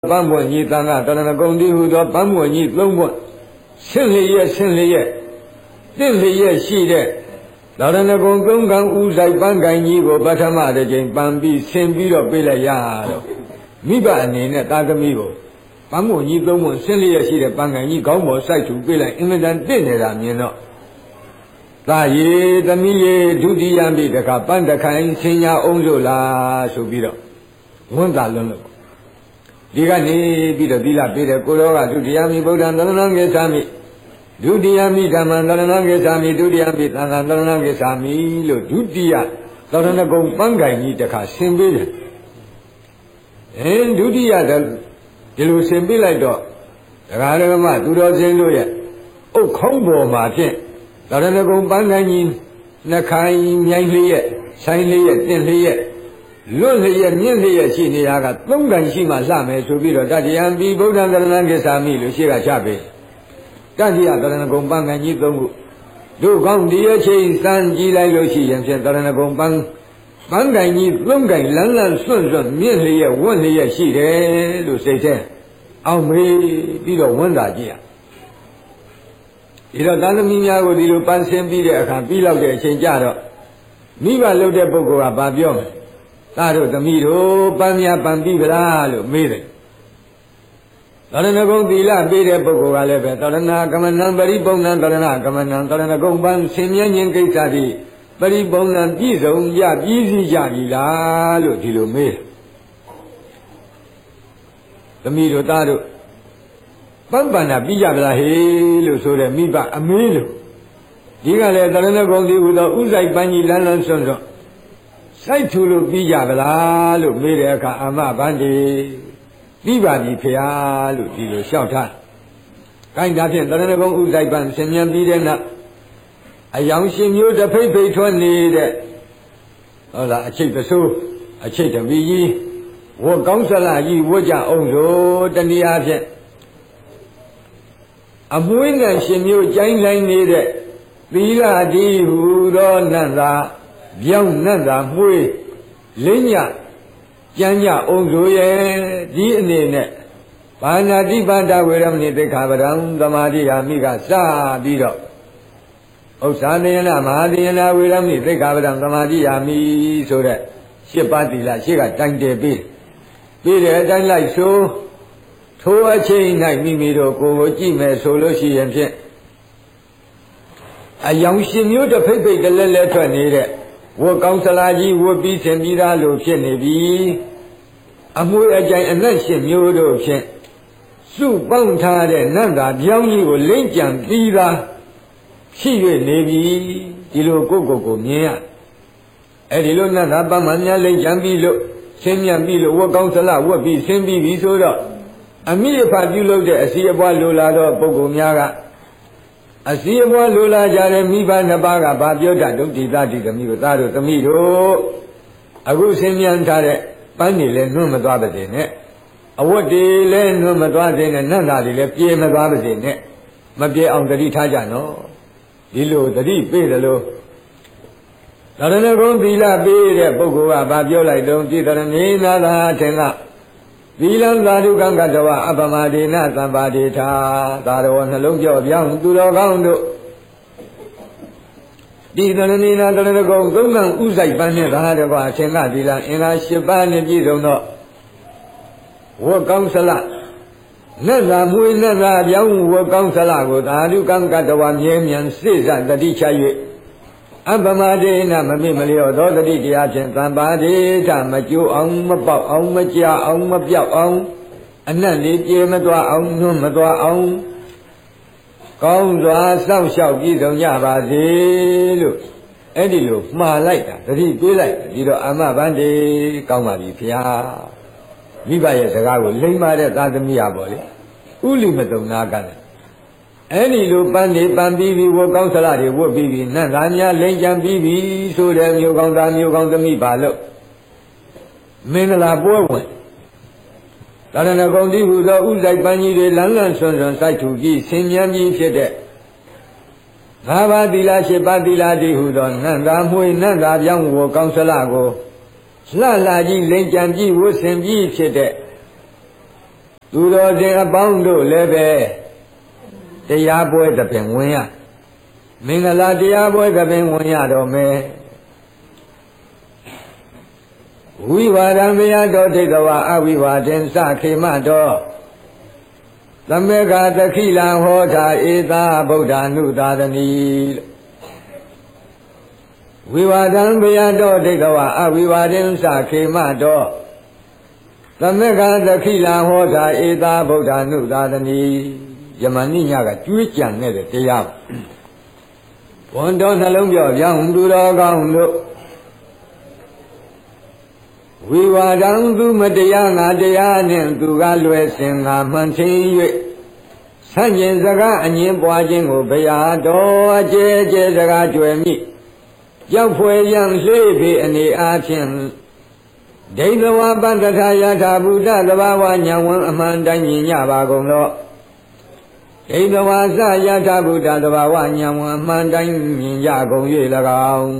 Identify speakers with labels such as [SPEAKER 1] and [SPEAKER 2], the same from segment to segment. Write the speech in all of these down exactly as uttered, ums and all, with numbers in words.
[SPEAKER 1] ပန်းပွင့်ကြီးတန်ခါတရဏဂုံတိဟုသောပန်းပွင့်ကြီးသုံးပွင့်ဆင့်လျက်ဆင့်လျက်တင့်လျက်ရှိတဲ့တရဏဂုံသုံးကံဥဆိုင်ပန်းကိုင်ကြီးကိုပထမတစ်ကြိမ်ပန်းပြီးဆင်ပြီးတော့ပြေးလိုက်ရတော့မိဘအနေနဲ့တာသမီးကိုပန်းပွင့်ကြီးသုံးပွင့်ဆင့်လျက်ရှိတဲ့ပန်းကိုင်ကြီးခေါင်းပေါ်စိုက်ထူပြေးလိုက်အင်မတန်တင့်နေတာမြင်တော့သာရေသမီးရေဒုတိယမိတခါပန်းတခိုင်ဆင်ညာအောင်စို့လားဆိုပြီးတော့ဝန်တာလွန်းလို့ဒီကနေပြီးတော့သီလပေးတယ်ကိုရောကဒုတိယမိဗုဒ္ဓံသရဏံဂေသာမိဒုတိယမိဓမ္မံသရဏံဂေသာမိဒုတိယမိသံဃံသရဏံဂေသာမိလို့ဒုတိယသရဏဂုံပန်းကိုင်ကြီးတခါဆင်ပေးတယ်အဲဒုတိယဒီလိုဆင်ပေးလိုက်တော့ဒကာဒကမသူတော်စင်တို့ရဲ့အုတ်ခေါင်းပေါ်မှာဖြင့်သရဏဂုံပန်းကိုင်ကြီးနှခိုင်မြိုင်လျက်ဆိုင်လျက်တင့်လျက်လွတ်လျက်မြင့်လျက်ရှိနေရကသုံးကံရှိမှလှမယ်ဆိုပြီးတော့တတိယံပိဗုဒ္ဓံသရဏံဂေသာမိလို့ရှိကချပေးတတိယသရဏဂုံပန်းကံကြီးသုံးခုတို့ကောင်းဒီအချိန်စမ်းကြည့်လိုက်လို့ရှိရင်ဖြင့်သရဏဂုံပန်းပန်းကံကြီးသုံးကံလန်းလန်းစွန့်စွန့်မြင့်လျက်ဝတ်လျက်ရှိတယ်လို့စိတ်ထဲအောင်မေးပြီးတော့ဝန်တာကြည့်ရဒီတော့သာသမီများကိုဒီလိုပန်းဆင်းပြီးတဲ့အခါပြီးလောက်တဲ့အချိန်ကြတော့မိဘလုပ်တဲ့ပုဂ္ဂိုလ်ကဘာပြောမလဲသားတို့သမီးတို့ပန်းများပန်းပြီးဗလားလို့မေးတယ်သရဏဂုံသီလပေးတဲ့ပုဂ္ဂိုလ်ကလည်းပဲသရဏကမနံပရိပုံဏံသရဏကမနံသရဏဂုံပန်းဆင်မြဲခြင်းကိစ္စတိပရိပုံဏံပြည့်စုံကြပြီးစီကြပြီလားလို့ဒီလိုမေးတယ်သမီးတို့သားတို့ပန်းပန္နာပြီးကြဗလားဟေးလို့ဆိုတဲ့မိဘအမေးလို့ဒီကလည်းသရဏဂုံဒီဟူသောဥဆိုင်ပန်းကြီးလန်းလန်းစွန်းစွန်းစိုက်ထူလို့ပြီးကြဗလားလို့မေးတဲ့အခါအာမဗန္တိပြီးပါပြီဖေဟာလို့ဒီလိုလျှောက်ထား။ကိုင်းဒါဖြင့်တရဏဂုံဥဆိုင်ပန်းဆင်မြန်ပြီးတဲ့နောက်အယောင်ရှင်မျိုးတစ်ဖိတ်ဖိတ်ထွက်နေတဲ့ဟုတ်လားအချိတ်ပစိုးအချိတ်တပီကြီးဝတ်ကောင်းဆလာကြီးဝတ်ကြအောင်ဆိုတနည်းအားဖြင့်အမွှေးနဲ့ရှင်မျိုးကြိုင်းလိုက်နေတဲ့သီလတိဟူသောနတ်သာပြောင်းနတ်သာမွှေးလင်းညကျမ်းညအောင်ဆိုရဲ့ဒီအနေနဲ့ဘာနာတိပန္တဝေရမဏိသိက္ခာပဒံသမာဓိယာမိကစပြီးတော့ဥစ္စာနေယနာမဟာတေယနာဝေရမဏိသိက္ခာပဒံသမာဓိယာမိဆိုတဲ့ရှစ်ပါးသီလရှစ်ကတိုင်တယ်ပြီးပြီးတဲ့အတိုင်းလိုက်ဆိုထိုအချိန်၌မိမိတို့ကိုယ်ကိုကြည့်မယ်ဆိုလို့ရှိရင်ဖြင့်အယောင်ရှင်မျိုးတစ်ဖိတ်ဖိတ်တလဲလဲထွက်နေတဲ့ဝတ်ကောင်းဆလာကြီးဝတ်ပြီးဆင်ပြီးသားလို့ဖြစ်နေပြီအမွေအကြိုင်အနတ်ရှင်မျိုးတို့ဖြင့်စုပေါင်းထားတဲ့နတ်သာပြောင်းကြီးကိုလိမ့်ကြံပြီးသားရှိ၍နေပြီဒီလိုကိုယ့်ကိုယ်ကိုမြင်ရအဲ့ဒီလိုနတ်သာပမှန်များလိမ့်ကြံပြီးလို့ဆင်းမြတ်ပြီးလို့ဝတ်ကောင်းဆလာဝတ်ပြီးဆင်းပြီးပြီဆိုတော့အမိအဖပြုလုပ်တဲ့အစီအပွားလိုလာတော့ပုဂ္ဂိုလ်များကအစီအပွားလိုလာကြတဲ့မိဘနှစ်ပါးကဘာပြောတတ်ဒုတိယတိသမီးတို့သားတို့သမီးတို့အခုဆင်းမြန်ထားတဲ့ပန်းတွေလည်းနှွမ်းမသွားပါစေနဲ့အဝတ်တွေလည်းနှွမ်းမသွားစေနဲ့နတ်သားတွေလည်းပြေမသွားပါစေနဲ့မပြေအောင်တတိထားကြနော်ဒီလိုတတိပေးတယ်လို့သရဏဂုံသီလပေးတဲ့ပုဂ္ဂိုလ်ကဘာပြောလိုက်တုံးတိတရဏေနာသာထင်ကသီလံသာဓုကံကတဝအပမဒေနသံပါဒေထာသာတော်နှလုံးကြော့ပြောင်းသူတော်ကောင်းတို့ဒီတရဏေနာတရဏဂုံသုံးကံဥဆိုင်ပန်းနဲ့သာတကွာအရှင်ကသီလအင်္ဂါ၈ပါးနဲ့ပြည့်စုံတော့ဝတ်ကောင်းဆလနတ်သာမွေနတ်သာပြောင်းဝတ်ကောင်းဆလကိုသာဓုကံကတဝမြဲမြံစိစတတိချ၍အပမဒေနမမိမလျော့သောတတိတရားဖြင့်သံပါဒေထမကျိုးအောင်မပေါက်အောင်မကြအောင်မပြောက်အောင်အနတ်လေးပြေမသွားအောင်နှွမ်းမသွားအောင်ကောင်းစွာစောင့်ရှောက်ပြည့်စုံကြပါစေလို့အဲ့ဒီလိုမှားလိုက်တာတတိတွေးလိုက်ဒီတော့အာမဗန္တိကောင်းပါပြီဖေဟာမိဘရဲ့စကားကိုလိမ့်ပါတဲ့သာသမီးရပါလေဥလိမတုံနာကလည်းအဲ့ဒီလိုပန်းနေပန်းပြီးပြီဝတ်ကောင်းဆလာတွေဝတ်ပြီးပြီနတ်သားများလိမ့်ကြံပြီးပြီဆိုတဲ့မျိုးကောင်းသားမျိုးကောင်းသမီးပါလို့မင်္ဂလာပွဲဝင်တရဏဂုံတိဟူသောဥဆိုင်ပန်းကြီးတွေလန်းလန်းဆွန်းဆွန်းစိုက်ထူပြီးဆင်မြန်းကြီးဖြစ်တဲ့ငါးပါးသီလရှစ်ပါးသီလတိဟူသောနတ်သားမွေနတ်သားပြောင်းဝတ်ကောင်းဆလာကိုလှလှကြီးလိမ့်ကြံပြီးဝတ်ဆင်ပြီးဖြစ်တဲ့သူတော်စင်အပေါင်းတို့လည်းပဲတရားပွဲသဖြင့်ဝင်ရမင်္ဂလာတရားပွဲသဖြင့်ဝင်ရတော့မယ်ဝိဝါဒံမယတောဒိဋ္ဌဝါအဝိဝါဒင်စခေမတောသမက္ခသခိလံဟောတာဧသာဗုဒ္ဓ ानु သာသနီဝိဝါဒံမယတောဒိဋ္ဌဝါအဝိဝါဒင်စခေမတောသမက္ခသခိလံဟောတာဧသာဗုဒ္ဓ ानु သာသနီယမဏိညကကျွေးကြံတဲ့တရားဘွန်တော်နှလုံးပြောပြောင်းသူတော်ကောင်းတို့ဝိဝါဒံသူမတရားငါတရားနှင့်သူကလွယ်စင်ငါမှန်ချင်း၍ဆန့်ကျင်စကားအငြင်းပွားခြင်းကိုဘုရားတော်အကျဲကျဲစကားကြွယ်မိရောက်ဖွယ်ရန်လှေးပေအနေအားဖြင့်ဒိဋ္ဌဝါပတ္တထာယထာဘုဒ္ဓသဘာဝညာဝန်အမှန်တိုင်းမြင်ကြပါကုန်တော့ဒိဋ္ဌဝါစယထာဘုဒ္ဓသဘာဝညာဝန်အမှန်တိုင်းမြင်ကြကုန်၍၎င်း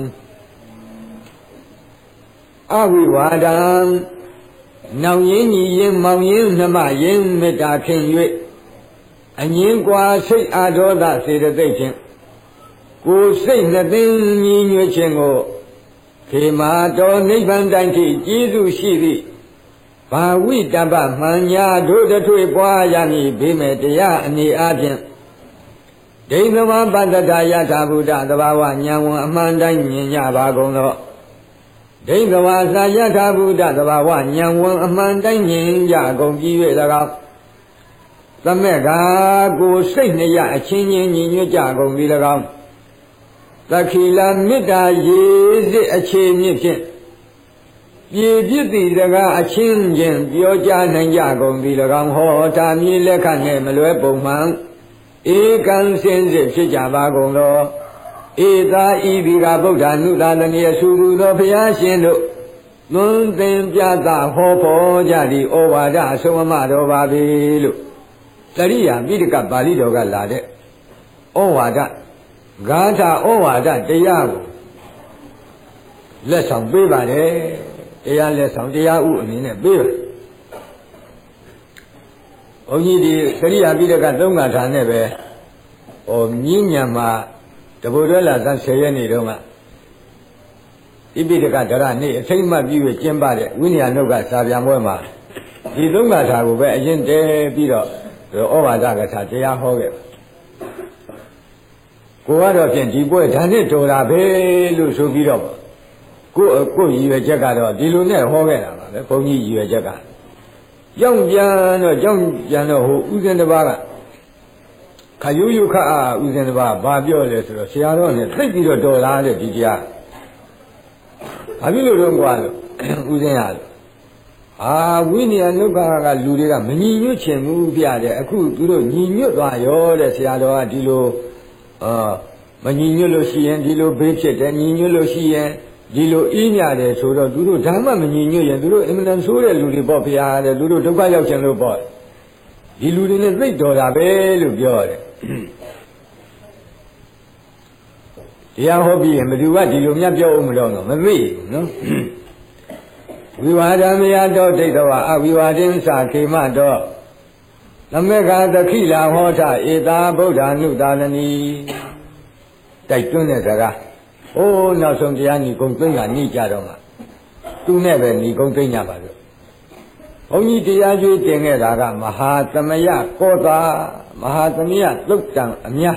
[SPEAKER 1] အဝိဝါဒံနောင်ရင်းညီရင်မောင်ရင်းနှမရင်းမေတ္တာခင်၍အငင်းကွာစိတ်အာဒေါသစေတသိက်ဖြင့်ကိုယ်စိတ်နှစ်သိန်းညီညွတ်ခြင်းကိုခေမာတော်နိဗ္ဗာန်တိုင်းထိကျေးဇူးရှိသည့်ဘာဝိတ္တပမှန်ညာတို့တထွေပွားရမည်ဘေးမဲ့တရားအနေအားဖြင့်ဒိဋ္ဌဝါပတ္တထာယထာဘုဒ္ဓသဘာဝဉာဏ်ဝန်အမှန်တိုင်းမြင်ကြပါကုန်သောဒိဋ္ဌဝါစာယထာဘုဒ္ဓသဘာဝဉာဏ်ဝန်အမှန်တိုင်းမြင်ကြကုန်ပြီး၍၎င်းသမက္ခာကိုစိတ်နှစ်ရအချင်းချင်းညီညွတ်ကြကုန်ပြီး၎င်းသခိလာမေတ္တာရေစစ်အခြေမြင့်ဖြင့်ပြည်ပြည့်သည့်စကားအချင်းချင်းပြောကြားနိုင်ကြကုန်ပြီး၎င်းဟောတာမြေလက်ခနဲ့မလွဲပုံမှန်ဧကံစင်စစ်ဖြစ်ကြပါကုန်သောဧသာဤဒီကဗုဒ္ဓ ानु သာသနီအဆူသူသောဘုရားရှင်တို့သွန်သင်ပြသဟောပေါ်ကြသည့်ဩဝါဒအဆုံးအမတော်ပါပေလို့တရိယာပိဋကပါဠိတော်ကလာတဲ့ဩဝါဒဂါထာဩဝါဒတရားကိုလက်ဆောင်ပေးပါတယ်တရားလက်ဆောင်တရားဥအနေနဲ့ပေးပါတယ်ဘုန်းကြီးဒီတရိယာပိဋကသုံးဂါထာနဲ့ပဲဟောမြင်းညံမှာတဘုဒ္ဓလာသတ်ဆယ်ရက်နေ့တုန်းကဣပိဋကဒရနေ့အထိတ်မှတ်ပြီးကျင်းပတဲ့ဝိနည်းနုတ်ကစာပြန်ပွဲမှာဒီသုံးဂါထာကိုပဲအရင်တည်းပြီးတော့ဩဝါဒကထာတရားဟောခဲ့ကိုကတော့ဖြင့်ဒီပွဲဒါနဲ့တော်တာပဲလို့ဆိုပြီးတော့ကိုကိုရည်ရွယ်ချက်ကတော့ဒီလိုနဲ့ဟောခဲ့တာပါပဲဘုန်းကြီးရည်ရွယ်ချက်ကကြောင်းပြန်တော့ကြောင်းပြန်တော့ဟိုဥစဉ်တစ်ပါးကခယုယုခအာဥစဉ်တစ်ပါးဘာပြောလဲဆိုတော့ဆရာတော်နဲ့သိပြီးတော့တော်လားတဲ့ဒီတရားဘာဖြစ်လို့တော့ကွာလို့ဥစဉ်ရလို့အာဝိနည်းနုက္ခကလူတွေကမညီညွတ်ချင်ဘူးပြတဲ့အခုသူတို့ညီညွတ်သွားရောတဲ့ဆရာတော်ကဒီလိုအာမညီညွတ်လို့ရှိရင်ဒီလိုဘေးဖြစ်တယ်ညီညွတ်လို့ရှိရင်ဒီလိုအေးမြတယ်ဆိုတော့သူတို့ဓမ္မမညီညွတ်ရင်သူတို့အင်မတန်ဆိုးတဲ့လူတွေပေါ့ဘုရားတဲ့သူတို့ဒုက္ခရောက်ချင်လို့ပေါ့ဒီလူတွေနဲ့သိတော်တာပဲလို့ပြောတယ်တရားဟောပြီးရင်ဘယ်သူကဒီလိုများပြောအောင်မလို့တော့မသိဘူးနော်ဝိဝါဒမယတောဒိဋ္ဌဝါအဝိဝါဒင်္စာခေမတောသမက္ခာသခိလာဟောထဧသာဗုဒ္ဓ ानु သာသနီတိုက်တွန်းတဲ့စကားအိုးနောက်ဆုံးတရားညီကုံသိမ့်ကညီကြတော့မှသူနဲ့ပဲညီကုံသိမ့်ကြပါလို့ဘုန်းကြီးတရားကျွေးတင်ခဲ့တာကမဟာသမယကောသာမဟာသမယသုတ်တံအမြတ်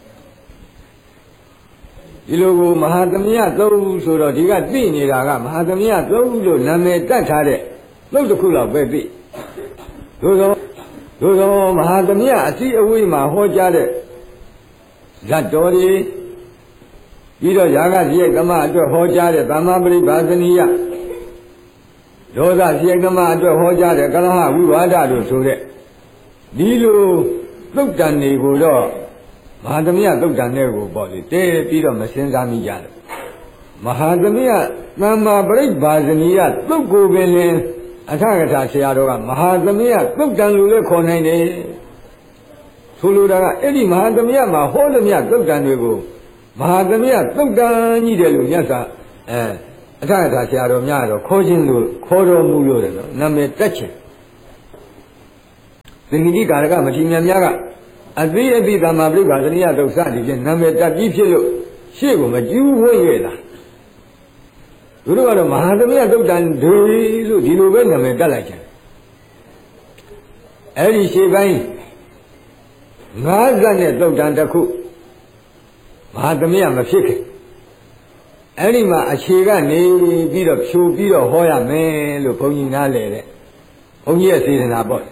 [SPEAKER 1] ဒီလိုကိုမဟာသမယသုတ်ဆိုတော့ဒီကသိနေတာကမဟာသမယသုတ်လို့နာမည်တတ်ထားတဲ့သုတ်တစ်ခုလောက်ပဲသိသို့သောသို့သောမဟာသမယအစီအဝေးမှာဟောကြားတဲ့ဇတ်တော်တွေပြီးတော့ယာကဇိယကမအတွက်ဟောကြားတဲ့သမ္မာပရိပါဇနိယဒေါသဇိယကမအတွက်ဟောကြားတဲ့ကလဟဝိဝါဒတို့ဆိုတဲ့ဒီလိုသုတ်တန်တွေကိုတော့မဟာသမယသုတ်တန်တွေကိုပေါ့လေတဲပြီးတော့မစင်စားမိကြတယ်မဟာသမယသမ္မာပရိပါဇနိယသုတ်ကိုပင်လင်အထကထာဆရာတော်ကမဟာသမယသုတ်တန်လို့လည်းခေါ်နိုင်တယ်ဆိုလိုတာကအဲ့ဒီမဟာသမယမှာဟောသမယသုတ်တန်တွေကိုမဟာသမယသုတ်တန်ကြီးတယ်လို့မြတ်စွာအဲအထကထာဆရာတော်များတော့ခေါ်ခြင်းလို့ခေါ်တော်မူလို့တယ်နော်နာမည်တက်ချင်သင်္ကိတိကာရကမထေရများကအသိအသိသမ္မာပရိပါဒနိယဒုစသည်ဖြင့်နာမည်တက်ပြီးဖြစ်လို့ရှေ့ကိုမကြည့်ဘူးဝင့်ရတာသူတို့ကတော့မဟာသမယသုတ်တန်ဒေလို့ဒီလိုပဲနာမည်တက်လိုက်ကြတယ်အဲ့ဒီရှေ့ပိုင်းငါးဇတ်နဲ့သုတ်တန်တစ်ခုမဟာသမယမဖြစ်ခင်အဲ့ဒီမှာအခြေကနေပြီးတော့ဖြူပြီးတော့ဟောရမယ်လို့ဘုန်းကြီးနားလဲတဲ့ဘုန်းကြီးရဲ့စေတနာပေါ့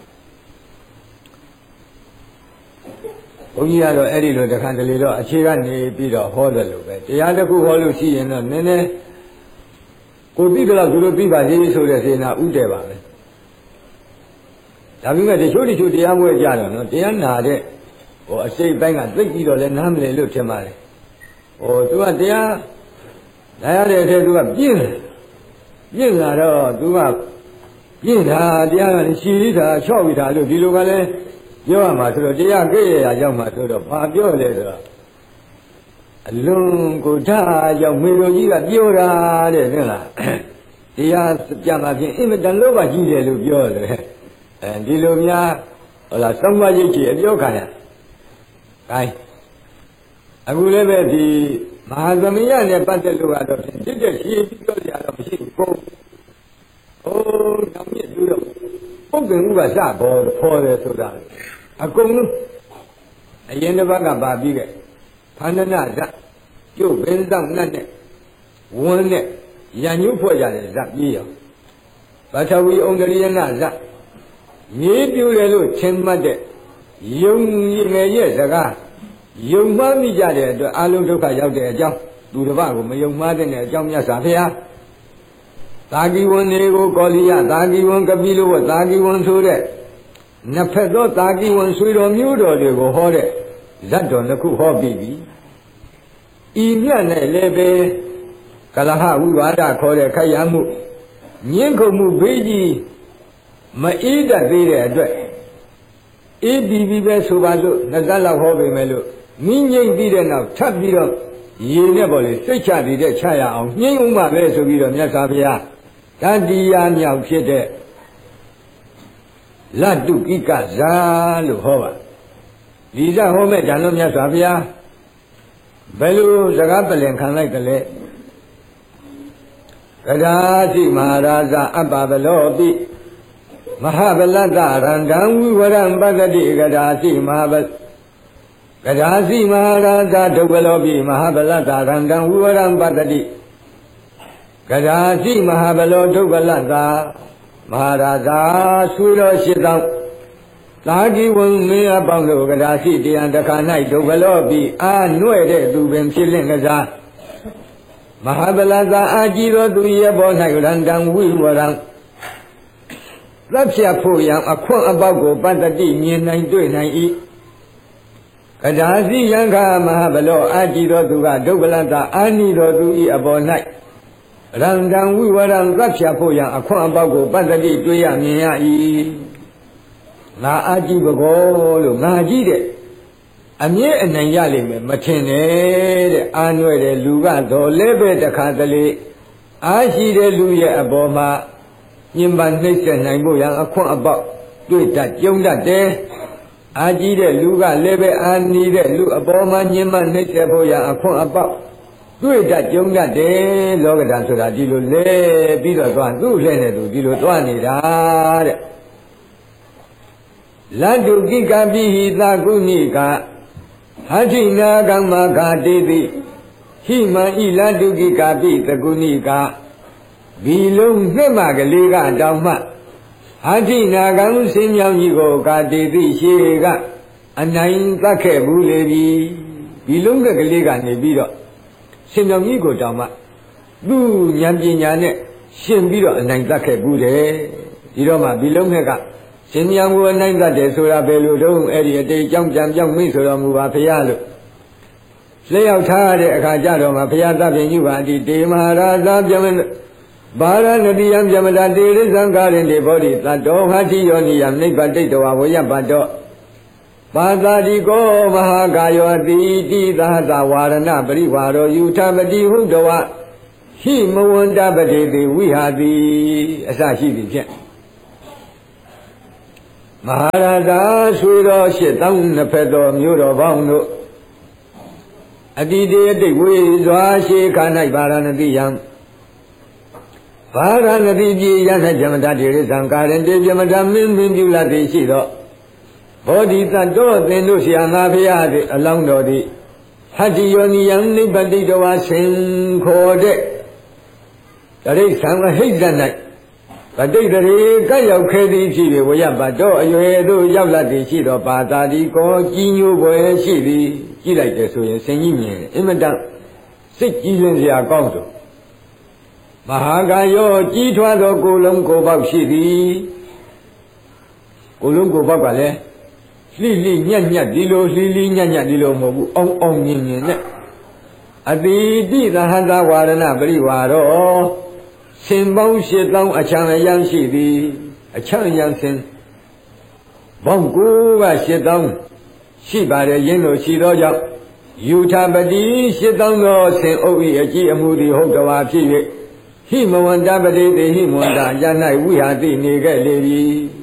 [SPEAKER 1] ဘုန်းကြီးကတော့အဲ့ဒီလိုတခါတလေတော့အခြေကနေပြီးတော့ဟောတယ်လို့ပဲတရားတစ်ခုဟောလို့ရှိရင်တော့နည်းနည်းကိုသိတယ်လို့သူတို့သိပါသေးဆိုတဲ့စေနာဥတည်ပါပဲဒါပေမဲ့တချို့တချို့တရားမွေးကြတော့နော်တရားနာတဲ့ဟိုအစိတ်ပိုင်းကသိပြီးတော့လည်းနားမလည်လို့ထင်ပါတယ်ဟိုသူကတရားနားရတဲ့အထက်သူကပြင်းပြင်းလာတော့သူကပြင်းတာတရားကလည်းရှည်တာချော့ပြီးတာလို့ဒီလိုကလည်းပြောရမှာဆိုတော့တရားကြည့်ရရရောက်မှာဆိုတော့ဘာပြောလဲဆိုတော့အလုံးကိုထားရောက်မေတော်ကြီးကပြောတာတဲ့ဟုတ်လားတရားကြမှာဖြင့်အင်မတန်လောဘကြီးတယ်လို့ပြောတယ်အဲဒီလိုများဟုတ်လားသုံးပါးရိတ်ကြီးအပြောခံရခိုင်းအခုလည်းပဲဒီမဟာသမယနဲ့ပတ်သက်လို့ကတော့ဖြစ်တဲ့ရှည်ပြီးပြောကြရတော့မရှိဘူးကိုဟိုးနောက်မြစ်သူတော့ပုဂ္ဂိုလ်ကစပေါ်ဖော်တယ်ဆိုတာအကုန်လုံးအရင်တစ်ပတ်ကပါပြီးခဲ့ဖန္ဒနာဇတ်ကျုပ်ဘင်းဆောင်နဲ့နဲ့ဝန်းနဲ့ရံညှို့ဖွဲ့ကြတယ်ဇတ်ပြေးရောဗထဝီဩန္ဒရိယနာဇတ်မြေပြူတယ်လို့ထင်မှတ်တဲ့ယုံငယ်ရဲ့စကားယုံမှမိကြတဲ့အတွက်အလုံးဒုက္ခရောက်တဲ့အကြောင်းသူတစ်ပါးကိုမယုံမှားတဲ့အကြောင်းမြတ်စွာဘုရားသာဂီဝံတွေကိုကောလိယသာဂီဝံကပိလဝသာဂီဝံဆိုတဲ့နှစ်ဖက်သောသာဂီဝံဆွေတော်မျိုးတော်တွေကိုဟောတဲ့ဇတ်တော်နှစ်ခုဟောပြီးပြီဤမြတ်နဲ့လည်းပဲကလဟဝိဝါဒခေါ်တဲ့ခိုက်ရမှုညှင်းခုန်မှုဘေးကြီးမအေးတတ်သေးတဲ့အတွက်အေးပြီးပြီးပဲဆိုပါလို့နှစ်သက်လောက်ဟောပေမဲ့လို့မြင့်ငိမ့်ပြီးတဲ့နောက်ထပ်ပြီးတော့ရေနဲ့ပေါ့လေစိတ်ချပြီးတဲ့ချရအောင်ညှင်းဦးမှပဲဆိုပြီးတော့မြတ်စွာဘုရားတတိယမြောက်ဖြစ်တဲ့လတ္တုကိကဇာလို့ဟောပါဒီဇာဟောမဲ့ဒါလို့မြတ်စွာဘုရားဘယ်လိုစကားပလင်ခံလိုက်ကြလဲကဒါတိမဟာရာဇအပ္ပဗလောပိမဟာဗလတ္တရန္တံဝိဝရံပတ္တိကဒါတိမဟာဗကဒါတိမဟာရာဇဒုဗလောပိမဟာဗလတ္တရန္တံဝိဝရံပတ္တိကဒါတိမဟာဗလောဒုဗလတ္တမဟာရာဇဆွေတော်ရှိသောသာဂီဝံမင်းအပေါင်းတို့ကဒါရှိတရားတခါ၌ဒုဗလောပိအာနွဲ့တဲ့သူပင်ဖြစ်လင့်ကစားမဟာဗလတ္တအာကြည်တော်သူရဲ့ဘော၌ရန္တံဝိဝရံသတ်ဖြတ်ဖို့ရန်အခွင့်အပေါက်ကိုပတ္တိမြင်နိုင်တွေ့နိုင်၏ကဒါစီယံခာမဟာဗလောအာကြည်တော်သူကဒုဗလတ္တအာနိတော်သူ၏အပေါ်၌ရန္တံဝိဝရံသတ်ဖြတ်ဖို့ရန်အခွင့်အပေါက်ကိုပတ္တိတွေ့ရမြင်ရ၏ငါအာကြည်ဘကောလို့ငါကြည့်တဲ့အမြဲအနိုင်ရလိမ့်မယ်မထင်နဲ့တဲ့အာနွဲ့တဲ့လူကတော့လဲပဲတခါတလေအားရှိတဲ့လူရဲ့အပေါ်မှာညင်ပန်နှိမ့်ဆက်နိုင်ဖို့ရန်အခွင့်အပေါက်တွေ့တတ်ကြုံတတ်တယ်အာကြည့်တဲ့လူကလည်းပဲအာနီးတဲ့လူအပေါ်မှာညင်ပန်နှိမ့်ဆက်ဖို့ရန်အခွင့်အပေါက်တွေ့တတ်ကြုံတတ်တယ်လောကဓာတ်ဆိုတာဒီလိုလဲပြီးတော့သွားသူ့လဲနဲ့သူဒီလိုသွားနေတာတဲ့လတ္တုကိကပိဟိသာကုဏိကဟာတိနာကမ္မဂာတိတိဟိမံဤလတ္တုကိကပိသကုဏိကဒီလုံးနှစ်မကလေးကတောင်မှဟာတိနာကံစင်းမြောင်ကြီးကိုဂာတိတိရှိကအနိုင်သတ်ခဲ့ဘူးလေပြီဒီလုံးကလေးကနေပြီးတော့စင်းမြောင်ကြီးကိုတောင်မှသူ့ဉာဏ်ပညာနဲ့ရှင်ပြီးတော့အနိုင်သတ်ခဲ့ဘူးတယ်ဒီတော့မှဒီလုံးကရှင်မြောင်ကိုအနိုင်သတ်တယ်ဆိုတာဘယ်လိုတော့အဲ့ဒီအတိတ်အကြောင်းပြန်ပြောင်းမိဆိုတော်မူပါဖရာလို့လျှောက်ထားတဲ့အခါကျတော့မှဘုရားသဗ္ဗညုပါတိတေမဟာရာဇပြမဘာရဏတိယံပြမတာတေရိသံကာရင်တေဘောဓိသတ္တောဟာတိယောနိယနိဗ္ဗတိတ္တဝဝယပတ္တောပါသာတိကောမဟာကာယောတိတိသာသဝါရဏပရိဝါရောယူထပတိဟုတဝဟိမဝန္တပတိတိဝိဟာတိအစရှိသည်ဖြင့်မဟာရတာဆွေတော်ရှစ်တောင်းနှစ်ဖက်တော်မျိုးတော်ပေါင်းတို့အတိတေအတိတ်ဝေစွာရှေခါ၌ဗာရာဏသီယံဗာရာဏသီပြည်ရ၌ဇမတတိရိသံကာရင်တေဇမတမင်းမင်းပြုလာသည်ရှိသောဘောဓိတ္တောသင်တို့ဆရာငါဖရာသည်အလောင်းတော်သည်ဟတ္တိယောနိယံနိဗ္ဗတိတဝါဆင်ခေါ်တဲ့တရိစ္ဆာန်ဟိတ်ဇ၌ပဋိတရေကပ်ရောက်ခဲ့သည်ဖြစ်၍ဝရပတ်တော်အရွယ်သို့ရောက်လာသည်ရှိသောပါတာဒီကောကြီးညိုပွဲရှိသည်ကြည့်လိုက်တယ်ဆိုရင်ဆင်ကြီးမြင်အင်မတန်စိတ်ကြီးလင်းစရာကောင်းသောမဟာကာယောကြီးထွားသောကိုယ်လုံးကိုယ်ပေါက်ရှိသည်ကိုယ်လုံးကိုယ်ပေါက်ကလည်းလှိလှိညက်ညက်ဒီလိုလှိလှိညက်ညက်ဒီလိုမဟုတ်ဘူးအောင်အောင်မြင်မြင်နဲ့အတိတိသဟတဝါရဏပရိဝါရောဆင်ပေါင်းရှစ်သောင်းအချံအယံရှိသည်အချံအယံဆင်ပေါင်းကိုကရှစ်သောင်းရှိပါတယ်ယင်းတို့ရှိသောကြောင့်ယူထပတိရှစ်သောင်းသောဆင်အုပ်၏အကြည့်အမှုသည်ဟုတ်တော်ဖြစ်၍ဟိမဝန္တပတိတိဟိမဝန္တယ၌ဝိဟာတိနေခဲ့လေပြီ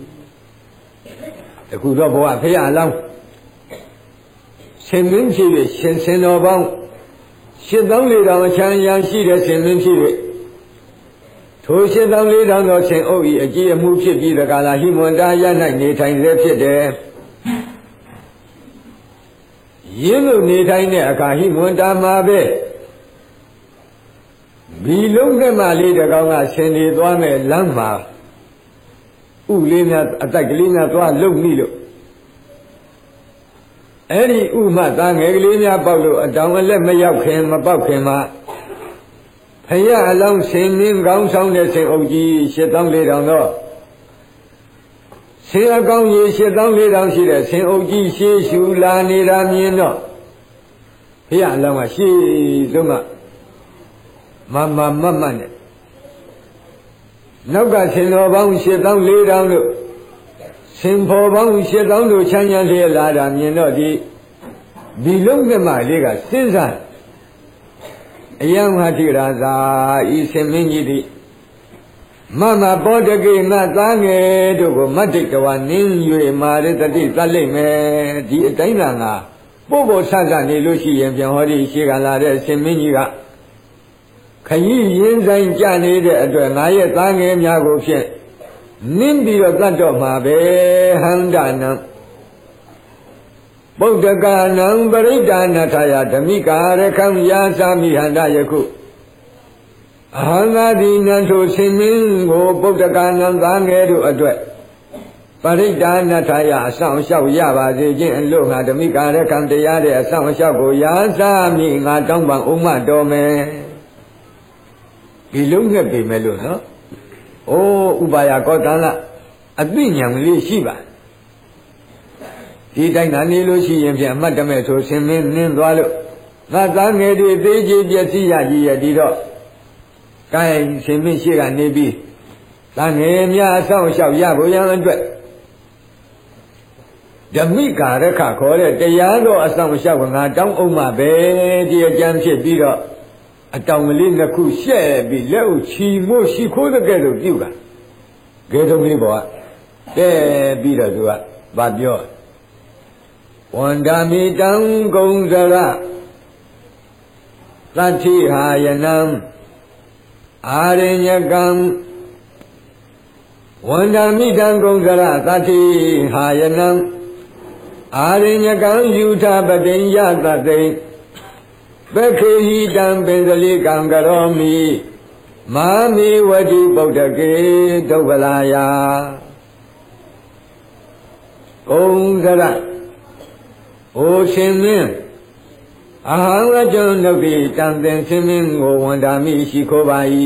[SPEAKER 1] အခုတော့ဘဝဖရာလောင်းဆင်မင်းဖြစ်၍ရှင်ဆင်တော်ပေါင်းရှစ်သောင်းလေးတောင်အချမ်းရန်ရှိတဲ့ဆင်မင်းဖြစ်၍ထိုရှစ်သောင်းလေးတောင်သောဆင်အုပ်၏အကြည့်အမှုဖြစ်ပြီးတကားလားဟိမဝန္တယ၌နေထိုင်စေဖြစ်တယ်ရင်းလို့နေထိုင်တဲ့အခါဟိမဝန္တမှာပဲဘီလုံးကမှလေးတကောင်ကဆင်နေသွားမဲ့လမ်းမှာဥလေးများအတိုက်ကလေးများသွားလုံမိလို့အဲ့ဒီဥမှသားငယ်ကလေးများပေါက်လို့အတောင်အလက်မရောက်ခင်မပေါက်ခင်မှာဖယားအလောင်းဆင်မင်းကောင်းဆောင်တဲ့ဆင်အုပ်ကြီးရှစ်သောင်းလေးတောင်တော့ဆင်အကောင်းကြီးရှစ်သောင်းလေးတောင်ရှိတဲ့ဆင်အုပ်ကြီးရှေးရှူလာနေတာမြင်တော့ဖယားအလောင်းကရှေးဆုံးကမမမမနဲ့နောက်ကဆင်တော်ပေါင်းရှစ်သောင်းလေးတောင်လို့ဆင်ဖော်ပေါင်းရှစ်သောင်းတို့ချမ်းချမ်းလျက်လာတာမြင်တော့ဒီဒီလုံးကမှလေးကစဉ်းစားအယံဟာတိရာသာဤဆင်မင်းကြီးသည်မမပောတကိမသားငယ်တို့ကိုမတ္တိတဝနင်း၍မာရတတိသတ်လိမ့်မယ်ဒီအတိုင်းသာငါပို့ဖို့ဆဆနေလို့ရှိရင်ပြန်ဟောဒီရှိကလာတဲ့ဆင်မင်းကြီးကခရီးရင်ဆိုင်ကြနေတဲ့အတွက်ငါရဲ့သားငယ်များကိုဖြင့်နင်းပြီးတော့တတ်တော့မှာပဲဟန္ဒနံဗုဒ္ဓကာနံပရိဒါနထာယဓမိကာရခံယာသာမိဟန္ဒယခုအဟံငါဒီနံထိုဆင်မင်းကိုဗုဒ္ဓကာနံသားငယ်တို့အတွက်ပရိဒါနထာယအဆောင်လျှောက်ရပါစေခြင်းအလို့ငါဓမိကာရခံတရားတဲ့အဆောင်လျှောက်ကိုယာသာမိငါတောင်းပန်ဥမ္မတော်မယ်ဒီလုံးနဲ့ပြင်မယ်လို့နော်။အိုးဥပါယကောတန်လအသိဉာဏ်လေးရှိပါဒီတိုင်းကနေလို့ရှိရင်ပြန်အမှတ်တမဲ့ဆိုဆင်မင်းနင်းသွားလို့ငါသားငယ်တွေသေးကြီးပြည့်စည်ရကြီးရဒီတော့ကိုင်းဆင်မင်းရှိကနေပြီးသားငယ်များအဆောင်လျှောက်ရဖို့ရန်အတွက်ဓမိကာရခခေါ်တဲ့တရားတော်အဆောင်လျှောက်ကငါတောင်းအောင်မှပဲဒီအကျမ်းဖြစ်ပြီးတော့အတောင်ကလေးနှစ်ခုရှက်ပြီးလက်ဥချီမို့ရှိခိုးတဲ့ကဲ့သို့ပြုတာဂေထုံလေးပေါ်ကတဲပြီးတော့သူကဗာပြောဝန္ဒာမိတံကုံစရသတ္ထိဟာယနံအာရညကံဝန္ဒာမိတံကုံစရသတ္ထိဟာယနံအာရညကံယူထပတိယသတိဘခေဟိတံပင်စလိကံကရောမိမာမိဝတိဗုဒ္ဓကေဒုဗ္ဗလာယကုံစရအိုရှင်မင်းအဟံအကျုံ့တို့သည်တန်သင်ရှင်မင်းကိုဝန္တာမိရှိခိုးပါ၏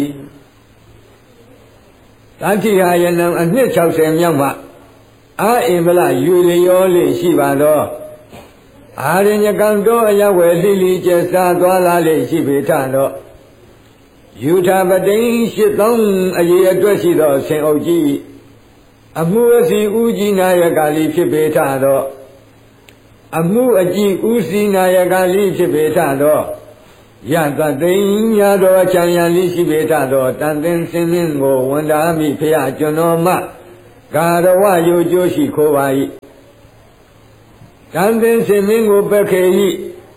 [SPEAKER 1] တတိဟာယနံအနှစ်၆၀မြောက်မှအာအင်္ဗလယူလျောလေးရှိပါသောအာရညကံတော်အယဝယ်လိလိကျစားသွားလာလေရှိပေထတော့ယူထာပတိရှစ်သောင်းအရေအတွက်ရှိသောဆင်အုပ်ကြီးအမှုအစီဥကြီးနာယကလေးဖြစ်ပေထတော့အမှုအကြည့်ဥစီနာယကလေးဖြစ်ပေထတော့ယသသိညာတော်ချမ်းရန်လေးရှိပေထတော့တန်သင်စင်စင်ကိုဝန်တာမိဖရာကျွန်တော်မှကာရဝယုကျိုးရှိခိုးပါ၏တန်သင်စင်မင်းကိုပက်ခေ၏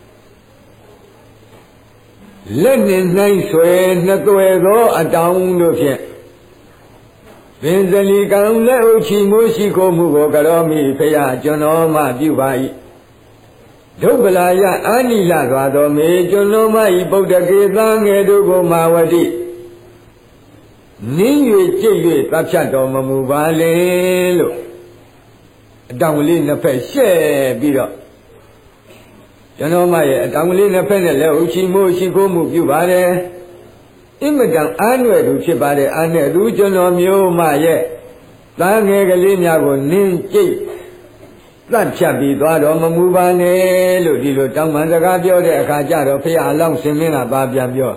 [SPEAKER 1] လက်နှင့်နှိုင်းဆွဲနှစ်သွယ်သောအတောင်တို့ဖြင့်ပင်စလီကံလက်ဥချီမိုးရှိခိုးမှုကိုကရောမိဖရာကျွန်တော်မှပြုပါ၏ဒုဗ္ဗလာယအာနိလစွာသောမေကျွန်တော်မှဤဗုဒ္ဓကေသံငယ်တို့ကိုမာဝတိနင်း၍ကြိတ်၍သတ်ဖြတ်တော်မမူပါလေလို့အတောင်ကလေးနှစ်ဖက်ရှဲပြီးတော့ကျွန်တော်မှရဲ့အတောင်ကလေးနှစ်ဖက်နဲ့လက်ဥချီမိုးရှိခိုးမှုပြုပါတယ်အင်မတန်အားနွယ်သူဖြစ်ပါတယ်အားနဲ့သူကျွန်တော်မျိုးမှရဲ့သားငယ်ကလေးများကိုနင်းကြိတ်သတ်ဖြတ်ပြီးသွားတော်မမူပါနဲ့လို့ဒီလိုတောင်းပန်စကားပြောတဲ့အခါကျတော့ဖရာအလောင်းစင်မင်းကပါပြန်ပြော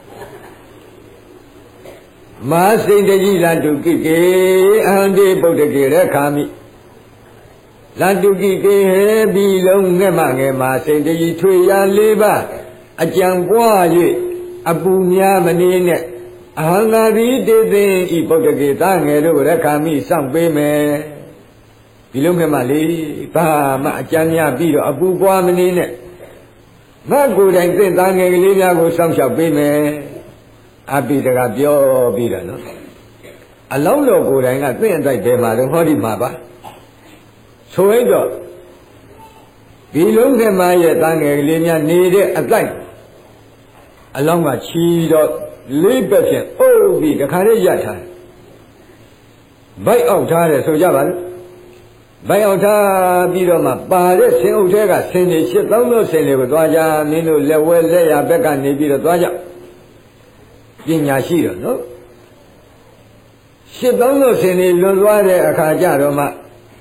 [SPEAKER 1] မဟာစိတ်တကြီးလတုကိကေအဟံတိဗုဒ္ဓကေရခာမိလတုကိကေဟေဘီလုံးငဲ့မငယ်မှာစိတ်တကြီးထွေရလေးပါအကြံပွား၍အပူများမနေနဲ့အဟံငါသည်တေသိဤဗုဒ္ဓကေသားငယ်တို့ရခာမိစောင့်ပေးမယ်ဒီလုံးခဲ့မှလေဘာမှအကြမ်းများပြီးတော့အပူပွားမနေနဲ့ငါကိုယ်တိုင်သင်သားငယ်ကလေးများကိုစောင့်ရှောက်ပေးမယ်အပိတကပြောပြီးတော့နော်အလောင်းတော်ကိုယ်တိုင်ကသင်အတိုက်တယ်မှာတော့ဟောဒီမှာပါဆိုရင်တော့ဒီလုံးခဲ့မှရဲ့သားငယ်ကလေးများနေတဲ့အတိုက်အလောင်းကချီတော့လေးဘက်ဖြင့်အုပ်ပြီးတခါလေးရထားတယ်ဗိုက်အောက်ထားတယ်ဆိုကြပါလို့ဘိုင်အောင်ထားပြီးတော့မှပါတဲ့ဆင်အုပ်ထဲကဆင်တွေရှစ်သောင်းသောဆင်တွေကိုသွားကြမင်းတို့လက်ဝဲလက်ရဘက်ကနေပြီးတော့သွားကြပညာရှိတော့နော်ရှစ်သောင်းသောဆင်တွေလွန်သွားတဲ့အခါကျတော့မှ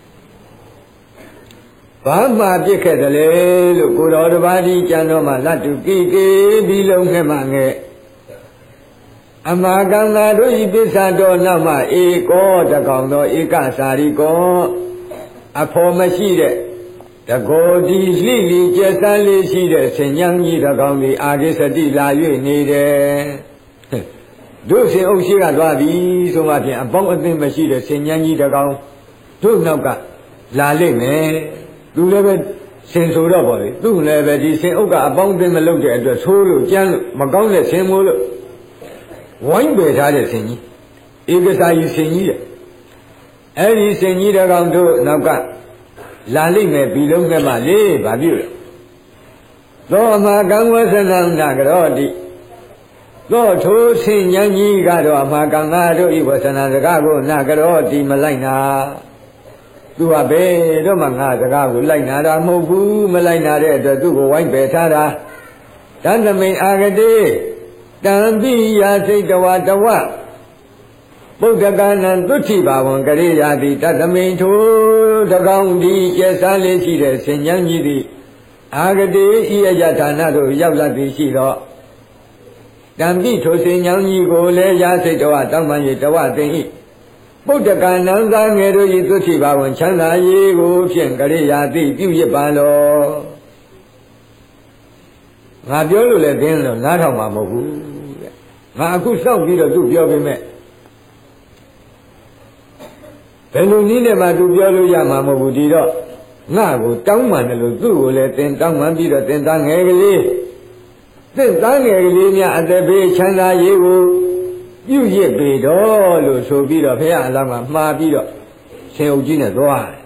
[SPEAKER 1] ဘာမှပြစ်ခဲ့တယ်လေလို့ကိုတော်တပါးဒီကျန်တော့မှလတ်တုကိကေပြီးလုံးခဲ့မှငယ်အမာကံသာတို့ဤပစ္စတော်နောက်မှဧကောတကောင်သောဧကစာရိကောအဖော်မရှိတဲ့တကောဒီလှိလီကျက်စမ်းလေးရှိတဲ့ဆင်ញံကြီးတကောင်ဒီအာဂိစတိလာ၍နေတယ်တို့ဆင်အုပ်ရှိကသွားပြီဆိုမှဖြင့်အပေါင်းအသင်းမရှိတဲ့ဆင်ញံကြီးတကောင်တို့နောက်ကလာလိမ့်မယ်သူလည်းပဲဆင်ဆိုတော့ပါလေသူလည်းပဲဒီဆင်အုပ်ကအပေါင်းအသင်းမလုပ်တဲ့အတွက်ဆိုးလို့ကြမ်းလို့မကောင်းတဲ့ဆင်မိုးလို့ဝိုင်းပယ်ထားတဲ့ဆင်ကြီးဧကစာကြီးဆင်ကြီးတဲ့အဲ့ဒီဆင်ကြီးတကောင်တို့နောက်ကလာလိမ့်မယ်ပြီးလုံးကမှလေဘာပြုလဲသောအမကံဝဆနန္တကရောတိသောထိုဆင်ញံကြီးကတော့အမကံငါတို့ဤဝဆနံစကားကိုနာကရောတိမလိုက်နာသူကဘယ်တော့မှငါစကားကိုလိုက်နာတာမဟုတ်ဘူးမလိုက်နာတဲ့အတွက်သူ့ကိုဝိုင်းပယ်ထားတာတန်သမိန်အာဂတိတံပိယာစိတ်တဝတဝဗုဒ္ဓကာနံသုတိဘာဝံကရေယာတိတသမိန်ထိုတကောင်ဒီကျက်စားလေးရှိတဲ့ဆင်ញံကြီးသည်အာဂတိဤအယဌာနတို့ရောက်လာသည်ရှိတော့တံပိထိုဆင်ញံကြီးကိုလည်းယာစိတ်တဝတောင်းပန်၍တဝသိ၏ဗုဒ္ဓကာနံသာငယ်တို့ဤသုတိဘာဝံချမ်းသာရေးကိုဖြင့်ကရေယာတိပြုရပါလောငါပြောလို့လည်းသင်တော့နားထောင်မှာမဟုတ်ဘူးတဲ့ငါအခုစောင့်ပြီးတော့သူပြောပေးမဲ့ဘယ်လိုနည်းနဲ့မှသူပြောလို့ရမှာမဟုတ်ဘူးဒီတော့ငါကိုတောင်းပန်တယ်လို့သူ့ကိုလည်းသင်တောင်းပန်ပြီးတော့သင်သားငယ်ကလေးသင်သားငယ်ကလေးများအသက်ဘေးချမ်းသာရေးကိုပြုရစ်ပေတော့လို့ဆိုပြီးတော့ဘုရားအလောင်းကမှားပြီးတော့ဆင်အုပ်ကြီးနဲ့သွားတယ်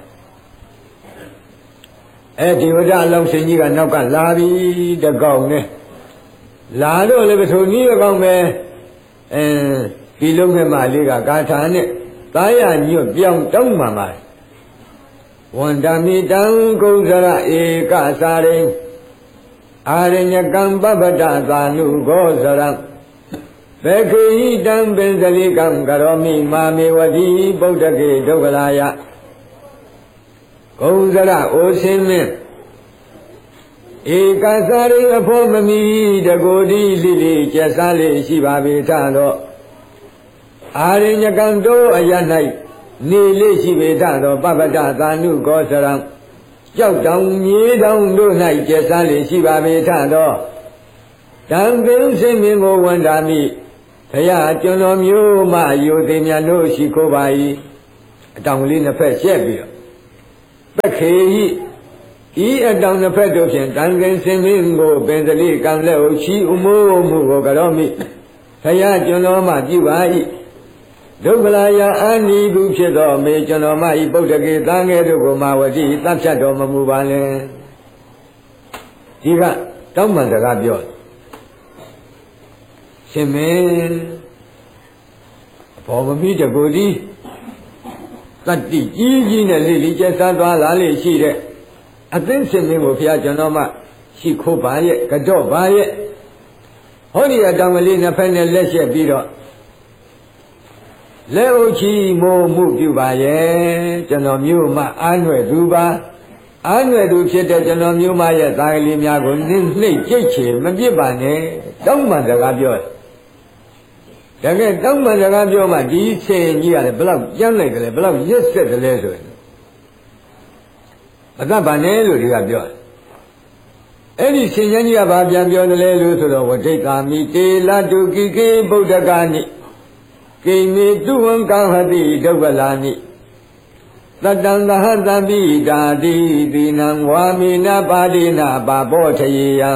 [SPEAKER 1] အဲဒီဝဒအလောင်းဆင်ကြီးကနောက်ကလာပြီးတကောင်နဲ့လာတော့လည်းပထုံကြီးတကောင်ပဲအဲဒီလုံးမဲ့မလေးကဂါထာနဲ့သာယညွတ်ပြောင်းတောင်းမှမှာဝန္တမိတံကုသရဧကစာရိအာရညကံပပတသာနုဂောစရံဘေခိတံပင်စလိကံကရောမိမာမေဝတိဗုဒ္ဓကေဒုက္ခလာယကုသရအိုစင်းမင်းဧကစာရိအဖို့မမီတကိုဒီလိလိကျက်စားလေးရှိပါပေထတော့အာရညကံတို့အရ၌နေလေးရှိပေထသောပပတသာနုဂောစရံကြောက်တောင်မြေတောင်တို့၌ကျက်စားလေးရှိပါပေထသောတံပင်စင်မြင်ကိုဝန္တာမိဘုရားကျွန်တော်မျိုးမှယိုသိမြတ်တို့ရှိခိုးပါ၏အတောင်ကလေးနှစ်ဖက်ရှက်ပြီးတော့ပက္ခေဟိဤအတောင်နှစ်ဖက်တို့ဖြင့်တန်ခင်စင်မင်းကိုပင်စလိကံလက်ဟုချီဥမိုးမှုကိုကရောမိဖယားကျွန်တော်မှပြုပါ၏ဒုက္ခလာယအာနိသူဖြစ်သောမေကျွန်တော်မှဤပုဒ္ဒကေသံငယ်တို့ကိုမာဝတိသတ်ဖြတ်တော်မမူပါလဲဒီကတောင်းပန်စကားပြောရှင်မင်းဘောမမိတကူဒီတတ္တိကြီးကြီးနဲ့လိလိကျဆန်းသွားလာလေရှိတဲ့အသင်းရှင်မင်းကိုဘုရားကျွန်တော်မှရှိခိုးပါရဲ့ကတော့ပါရဲ့ဟောဒီအတောင်ကလေးနှစ်ဖက်နဲ့လက်ရှက်ပြီးတော့လက်ဥချီမိုးမှုပြုပါရဲ့ကျွန်တော်မျိုးမှအားနွယ်သူပါအားနွယ်သူဖြစ်တဲ့ကျွန်တော်မျိုးမရဲ့သားကလေးများကိုနှိမ့်နှိမ့်ကြိတ်ချေမပြစ်ပါနဲ့တောင်းပန်စကားပြောတယ်တကယ်တောင်းပန်စကားပြောမှဒီဆင်ကြီးကလည်းဘလောက်ကြမ်းလိုက်တယ်လဲဘလောက်ရစ်ဆက်တယ်လဲဆိုရင်မတတ်ပါနဲ့လို့ဒီကပြောတယ်အဲ့ဒီဆင်ကြီးကဘာပြန်ပြောတယ်လဲလို့ဆိုတော့ဝဋိကာမိတေလတုကိကေဗုဒ္ဓကာနိကိမေတုဝံကာဟတိဒုက္ခလာနိတတံသဟတံပိတာတိတိနံဝါမိနပါတိနာပါဘောထယေယံ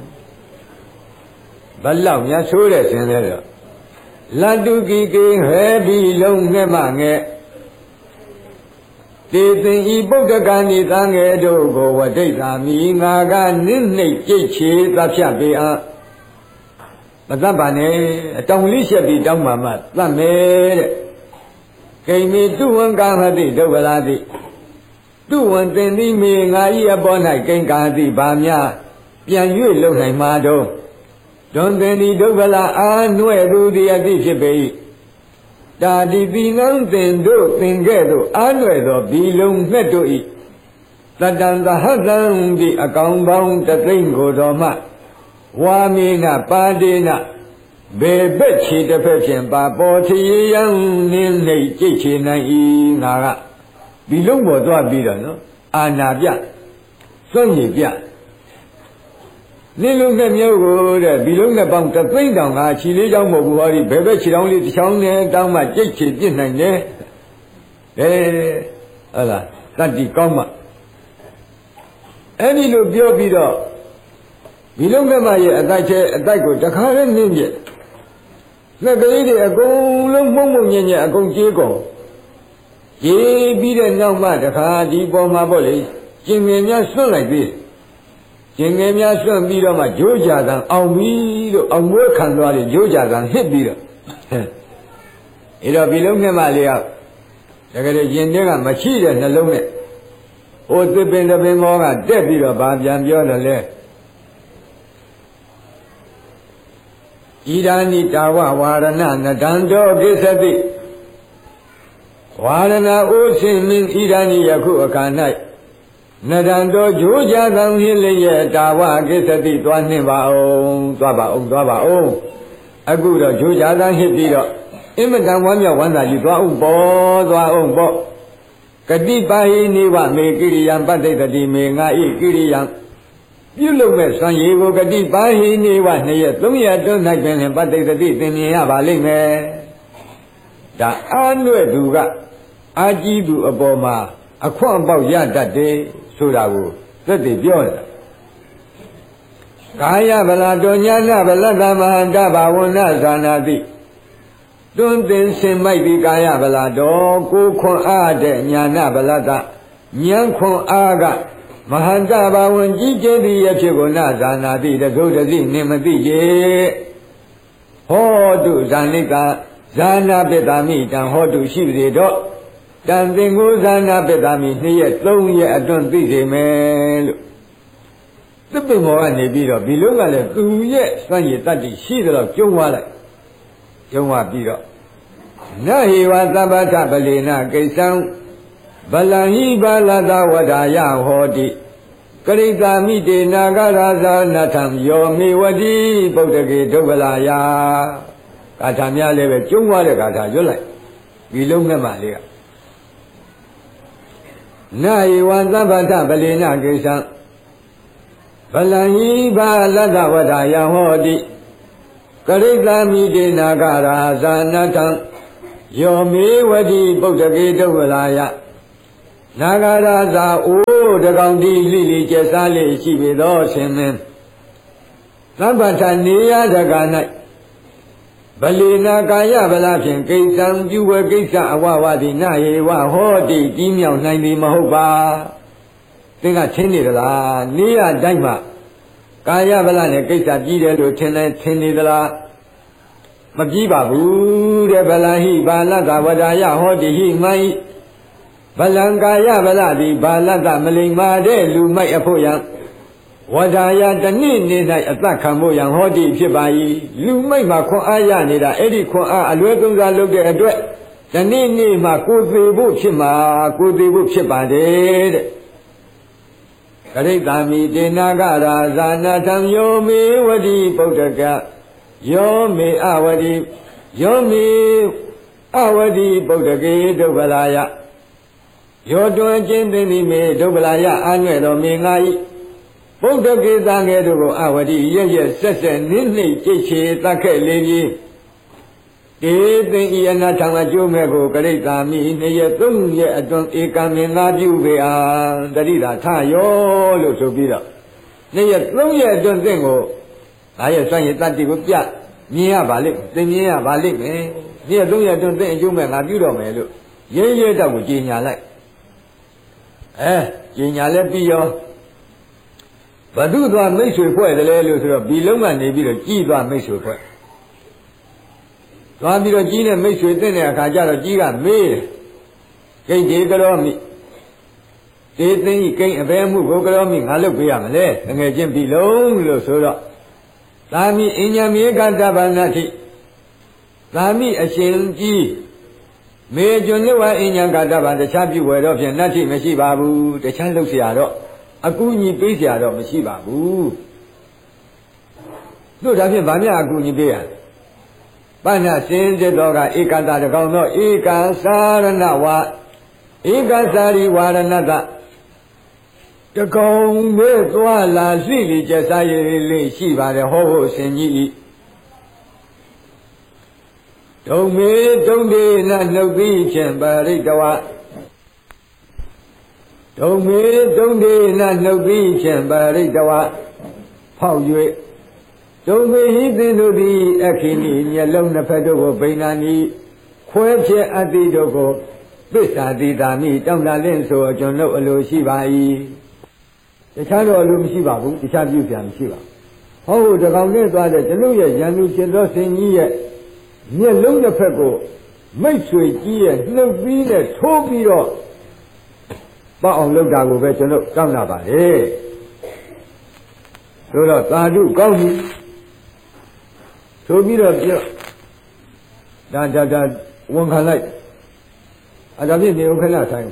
[SPEAKER 1] ဘလောက်များဆိုးတဲ့ဆင်းလဲတော့လတုကိကေဟဲပြီးလုံးငဲ့မငဲ့တေသင်ဤပုဒ္ဒကံဤသံငယ်တို့ကိုဝဋိသာမိငါကနစ်နှိတ်ကြိတ်ချေသတ်ဖြတ်ပေအပ်မသတ်ပါနဲ့အတောင်လေးရှက်ပြီးတောင်းမှမှသတ်မယ်တဲ့ကိမေတုဝံကာဟတိဒုက္ခလာတိတုဝံသင်သည်မေငါဤအပေါ်၌ကိင်္ကာတိဗာများပြန်၍လုံနိုင်မှာတော့ဒွန်သင်သည်ဒုက္ခလာအာနွဲ့သူသည်အတိဖြစ်ပေ၏တာတိပိနံသင်တို့သင်ကဲ့သို့အာနွဲ့သောဘီလုံးငှက်တို့၏တတံသဟတံဒီအကောင်ပေါင်းတသိန်းကိုတော်မှဝါမေနပါတိနဘေဘက်ချေတစ်ဖက်ဖြင့်ပါပေါ်ထရေယံနင်းနေကြိတ်ချေနိုင်၏ငါကဒီလုံးပေါ်သွားပြီးတော့နော်အာနာပြစွန့်ရည်ပြနင်းလုံးနဲ့မျိုးကိုတဲ့ဒီလုံးနဲ့ပေါင်းတသိန်းတောင်ကခြေလေးချောင်းမဟုတ်ဘူးဟောဒီဘေဘက်ခြေတောင်းလေးတစ်ချောင်းနဲ့တောင်းမှကြိတ်ချေပြစ်နိုင်တယ်အဲဟုတ်လားတတ္တိကောင်းမှအဲ့ဒီလိုပြောပြီးတော့ဒီလုံးကမရဲ့အတိုက်ချဲအတိုက်ကိုတခါနဲ့နင်းပြလက်ကလေးတွေအကုန်လုံးမှုံမှုံညံ့ညံ့အကုန်ကြေးကုန်ရေးပြီးတဲ့နောက်မှတခါဒီပေါ်မှာပေါ့လေကျင်ငယ်များဆွတ်လိုက်ပြီးကျင်ငယ်များဆွတ်ပြီးတော့မှဂျိုးကြတန်အောင်ပြီးလို့အောင်မွေးခံသွားတယ်ဂျိုးကြတန်ဟစ်ပြီးတော့အဲ့တော့ဒီလုံးကမလေးကတကယ်ရင်ထဲကမရှိတဲ့နှလုံးနဲ့ဟိုသစ်ပင်တစ်ပင်မောကတက်ပြီးတော့ဗာပြန်ပြောတယ်လေဣဒာနိတာဝဝါရဏနတံတောကိစ္စတိဝါရဏဥရှင်မင်းဣဒာနိယခုအခါ၌နတံတောဂျိုးကြသံဟင်းလေးရဲ့တာဝကိစ္စတိသွားနှင့်ပါအောင်သွားပါအောင်သွားပါအောင်အခုတော့ဂျိုးကြသံဟစ်ပြီးတော့အင်မတန်ဝမ်းမြောက်ဝမ်းသာကြီးသွားအောင်ပေါ်သွားအောင်ပေါ့ကတိပါဟိနိဝမေကိရိယံပတ္တိတတိမေငါဤကိရိယံပြုလုပ်မဲ့ဆွမ်းရည်ကိုဂတိပါဟိနေဝနှစ်ရက်သုံးရက်တွန်း၌ပင်ပတ္တိတတိသင်မြင်ရပါလိမ့်မယ်ဒါအာနွဲ့သူကအာကြီးသူအပေါ်မှာအခွင့်အပေါက်ရတတ်တယ်ဆိုတာကိုသက်သေပြောတယ်ကာယဗလာတောညာနာဗလတ္တမဟန္တဘာဝနာဇာနာတိတွန်းတင်စင်မိုက်ဒီကာယဗလာတောကိုခွန်အားတဲ့ညာနာဗလတ္တဉာဏ်ခွန်အားကမဟန္တဘာဝံကြီးကျယ်သည့်ရဖြစ်ကိုနာဇာနာတိတသုတတိနှင့်မသိရေဟောတုဇာနိကဇာနာပိတ္တာမိတံဟောတုရှိစေတော့တန်သင်္ကိုဇာနာပိတ္တာမိနှစ်ရက်သုံးရက်အတွန်းသိစေမယ်လို့သစ်ပင်မောကနေပြီးတော့ဒီလုံးကလည်းသူရဲ့စွန့်ရည်တတ္တိရှိသလောက်ကျုံသွားလိုက်ကျုံသွားပြီးတော့နဟေဝသဗ္ဗထပလေနကိစ္စံဗလံဟိဘာလတဝဒာယဟောတိကရိတာမိတေနာဂရာဇာနထံယောမေဝတိဗုဒ္ဓကေဒုက္ခလာယဂါထာများလည်းပဲကျုံသွားတဲ့ဂါထာရွတ်လိုက်ဒီလုံးနဲ့မှလေးကနယေဝသဗ္ဗထပလေနကိစ္စံဗလံဟိဘာလတဝဒာယဟောတိကရိတာမိတေနာဂရာဇာနထံယောမေဝတိပုဒ္ဒကေဒုဗလာယနာဂရာသာအိုးတကောင်ဒီလိလိကျက်စားလေးရှိပေသောရှင်မင်းသဗ္ဗထနေယတက၌ဗလေနာကာယဗလာဖြင့်ကိစ္စံပြုဝဲကိစ္စအဝဝတိနယေဝဟောတိကြီးမြောင်နိုင်သည်မဟုတ်ပါသင်ကထင်နေသလားနေရတိုင်းမှာကာယဗလာနဲ့ကိစ္စကြီးတယ်လို့ထင်လဲထင်နေသလားမပြီးပါဘူးတဲ့ဗလဟိဘာလတဝဒါယဟောတိဟိမိုင်းဗလံကာယဗလာတိဘာလတမလိမ္မာတဲ့လူမိုက်အဖို့ယံဝဒါယတနေ့နေ့၌အသက်ခံဖို့ယံဟောတိဖြစ်ပါ၏လူမိုက်မှာခွန်အားရနေတာအဲ့ဒီခွန်အားအလွဲသုံးစားလုပ်တဲ့အတွက်တနေ့နေ့မှာကိုယ်သေးဖို့ဖြစ်မှာကိုယ်သေးဖို့ဖြစ်ပါတယ်တဲ့ဂရိတာမိတေနာဂရာဇာနာထံယောမေဝတိပုဒ္ဒကယောမေအဝတိယောမေအဝတိပုဒ္ဒကေဒုဗလာယယောတွင်ချင်းသိမိမေဒုဗလာယအာနွဲ့တော်မေငါဤပုဒ္ဒကေသံငယ်တို့ကိုအဝတိရရဆက်ဆက်နင်းနှိမ့်ကြိတ်ချေတတ်ခဲ့လေပြီတေသိဤအနာထံအကျိုးမဲ့ကိုဂရိတာမိနှစ်ရက်သုံးရက်အတွင်းဧကံမင်္ဂလာပြုပေအားတတိတာထယောလို့ဆိုပြီးတော့နှစ်ရက်သုံးရက်အတွင်းသင်ကိုဒါရဲ့စွန့်ရည်တတ္တိကိုပြမြင်ရပါလိမ့်သင်မြင်ရပါလိမ့်မယ်နှစ်ရက်သုံးရက်အတွင်းသင်အကျိုးမဲ့ငါပြုတော့မယ်လို့ရဲရဲတော့ကိုကြေညာလိုက်အဲကြေညာလဲပြီးရောဘဒုသွားမိတ်ဆွေဖွဲ့တယ်လေလို့ဆိုတော့ဒီလုံးကနေပြီးတော့ကြီးသွားမိတ်ဆွေဖွဲ့သွားပြီးတော့ကြီးနဲ့မိတ်ဆွေတဲ့တဲ့အခါကျတော့ကြီးကမေးတယ်ကိတ်ဒီကရောမိတေသိဤကိတ်အဘဲမှုကိုကရောမိငါလုပ်ပေးရမလဲငယ်ချင်းပြီလုံးလို့ဆိုတော့သာမိအညမေကတဗ္ဗနာတိသာမိအရှင်ကြီးမေကျွန်းဝအညံကတဗ္ဗတခြားပြုဝယ်တော့ဖြင့်နတ်တိမရှိပါဘူးတခြားလုပ်เสียတော့အကူညီပေးเสียတော့မရှိပါဘူးတို့ဒါဖြင့်ဗာမြအကူညီပေးရပဏ္ဏစင်စစ်တော်ကဧကတတကောင်တော့ဧကသာရဏဝါဧကသာရိဝါရဏတတကောင်မဲ့သွားလာလှိလိကျက်စားရည်လေးရှိပါတယ်ဟောဖို့အရှင်ကြီးဒုံမေဒုံဒေနနှုတ်ပြီးဖြင့်ပရိတဝဒုံမေဒုံဒေနနှုတ်ပြီးဖြင့်ပရိတဝဖောက်၍ဒုံမေဟိသင်တို့သည်အခင်းဤမျက်လုံးနှစ်ဖက်တို့ကိုဗိနာနီခွဲဖြစ်အတ္တိတို့ကိုသစ္စာတိတာမိတောင်းတလင့်ဆိုအကျွန်ုပ်အလိုရှိပါ၏တခြားတော့အလိုမရှိပါဘူးတခြားပြုပြန်မရှိပါဟောဟုတ်တကောင်နဲ့သွားတဲ့ကျွန်ုပ်ရဲ့ရန်သူရှင်သောဆင်ကြီးရဲ့မျက်လုံးတစ်ဖက်ကိုမိတ်ဆွေကြီးရဲ့နှုတ်ပြီးနဲ့ထိုးပြီးတော့ပေါ့အောင်လုပ်တာကိုပဲကျွန်တော်တောင်းတာပါလေဆိုတော့သာဓုကောင်းပြီဆိုပြီးတော့ပြောဒါဒါဒါဝန်ခံလိုက်အဲ့ဒါဖြင့်နေဥက္ခဏဆိုင်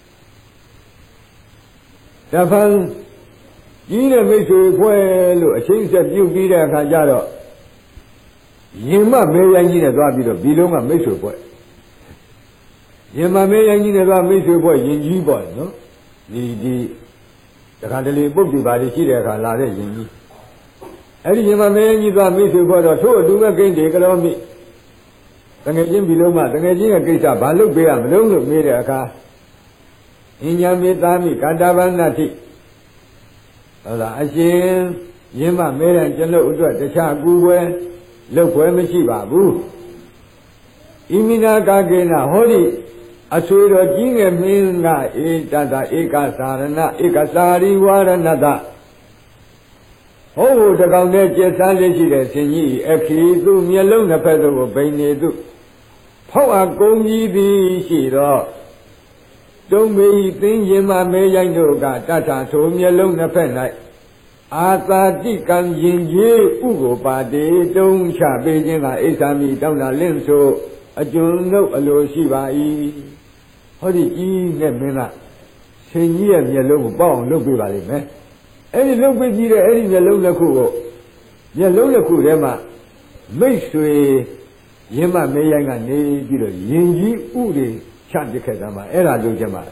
[SPEAKER 1] ဒါဖန်ကြီးတဲ့မိတ်ဆွေဖွဲ့လို့အချင်းဆက်ပြုတ်ပြီးတဲ့အခါကျတော့ရင်မမဲရိုင်းကြီးနဲ့သွားပြီးတော့ဒီလုံးကမိတ်ဆွေဖွဲ့ရင်မမဲရိုင်းကြီးနဲ့သွားမိတ်ဆွေဖွဲ့ရင်ကြီးပေါ့နော်ဒီဒီတခါတလေပုတ်ပြပါလိရှိတဲ့အခါလာတဲ့ရင်ကြီးအဲ့ဒီရင်မမဲရိုင်းကြီးသွားမိတ်ဆွေဖွဲ့တော့ထို့အတူပဲကိန်းတွေကြောမိတငယ်ချင်းဒီလုံးကတငယ်ချင်းရဲ့ကိစ္စဘာလုပ်ပေးရမလို့လို့မေးတဲ့အခါအညမေသာမိကတဗန္နတိဟုတ်လားအရှင်ရင်းမမဲတဲ့ကျွန်ုပ်အတွက်တခြားကူပွဲလုပ်ပွဲမရှိပါဘူးဣမိနာကာကေနဟောဒီအဆွေတော်ကြီးငယ်မင်းကဧတတဧကသာရဏဧကသာရိဝါရဏတဟောဟိုတကောင်နဲ့ကျက်စားလေးရှိတဲ့ရှင်ကြီးအခီသူမျက်လုံးနှစ်ဖက်တို့ကိုဗိနေသူဖောက်အကုံကြီးသည်ရှိတော့တုံးမေသင်ရင်မမဲရိုင်းတို့ကတထထိုမျက်လုံးနှစ်ဖက်၌အာသာတိကံရင်ကြီးဥကိုပါတေတုံးချပေးခြင်းကအိသမိတောင်းတာလင့်ဆိုအကျွန်ုပ်အလိုရှိပါ၏ဟောဒီကြီးနဲ့မင်းကရှင်ကြီးရဲ့မျက်လုံးကိုပေါက်အောင်လုပ်ပေးပါလိမ့်မယ်အဲ့ဒီလုပ်ပေးကြည့်တဲ့အဲ့ဒီမျက်လုံးတစ်ခုကိုမျက်လုံးတစ်ခုထဲမှာမိတ်ဆွေရင်းမမဲရိုင်းကနေပြီးတော့ရင်ကြီးဥတွေချပစ်ခဲ့တာမှာအဲ့ဒါလုပ်ချင်ပါ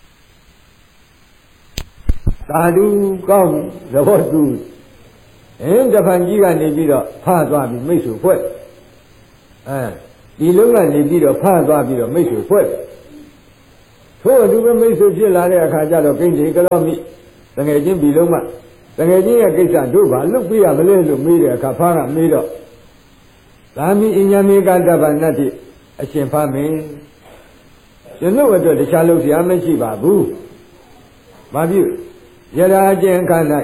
[SPEAKER 1] သာဓုကောင်းသဘောတူအင်းတဖန်ကြီးကနေပြီးတော့ဖားသွားပြီးမိတ်ဆွေဖွဲ့အဲဒီလုံးကနေပြီးတော့ဖားသွားပြီးတော့မိတ်ဆွေဖွဲ့တယ်ထို့အတူပဲမိတ်ဆွေဖြစ်လာတဲ့အခါကျတော့ကိန်းကြီးကတော့မိတငယ်ချင်းဒီလုံးမှတငယ်ချင်းရဲ့ကိစ္စတို့ဘာလုပ်ပြရမလဲလို့မေးတဲ့အခါဖားကမေးတော့သာမီအညာမေကတဗ္ဗနတ္တိအရှင်ဖားမင်းကျွန်ုပ်အတွက်တခြားလုပ်စရာမရှိပါဘူး။ဘာဖြစ်ယရာကျင်ခန္ဓာ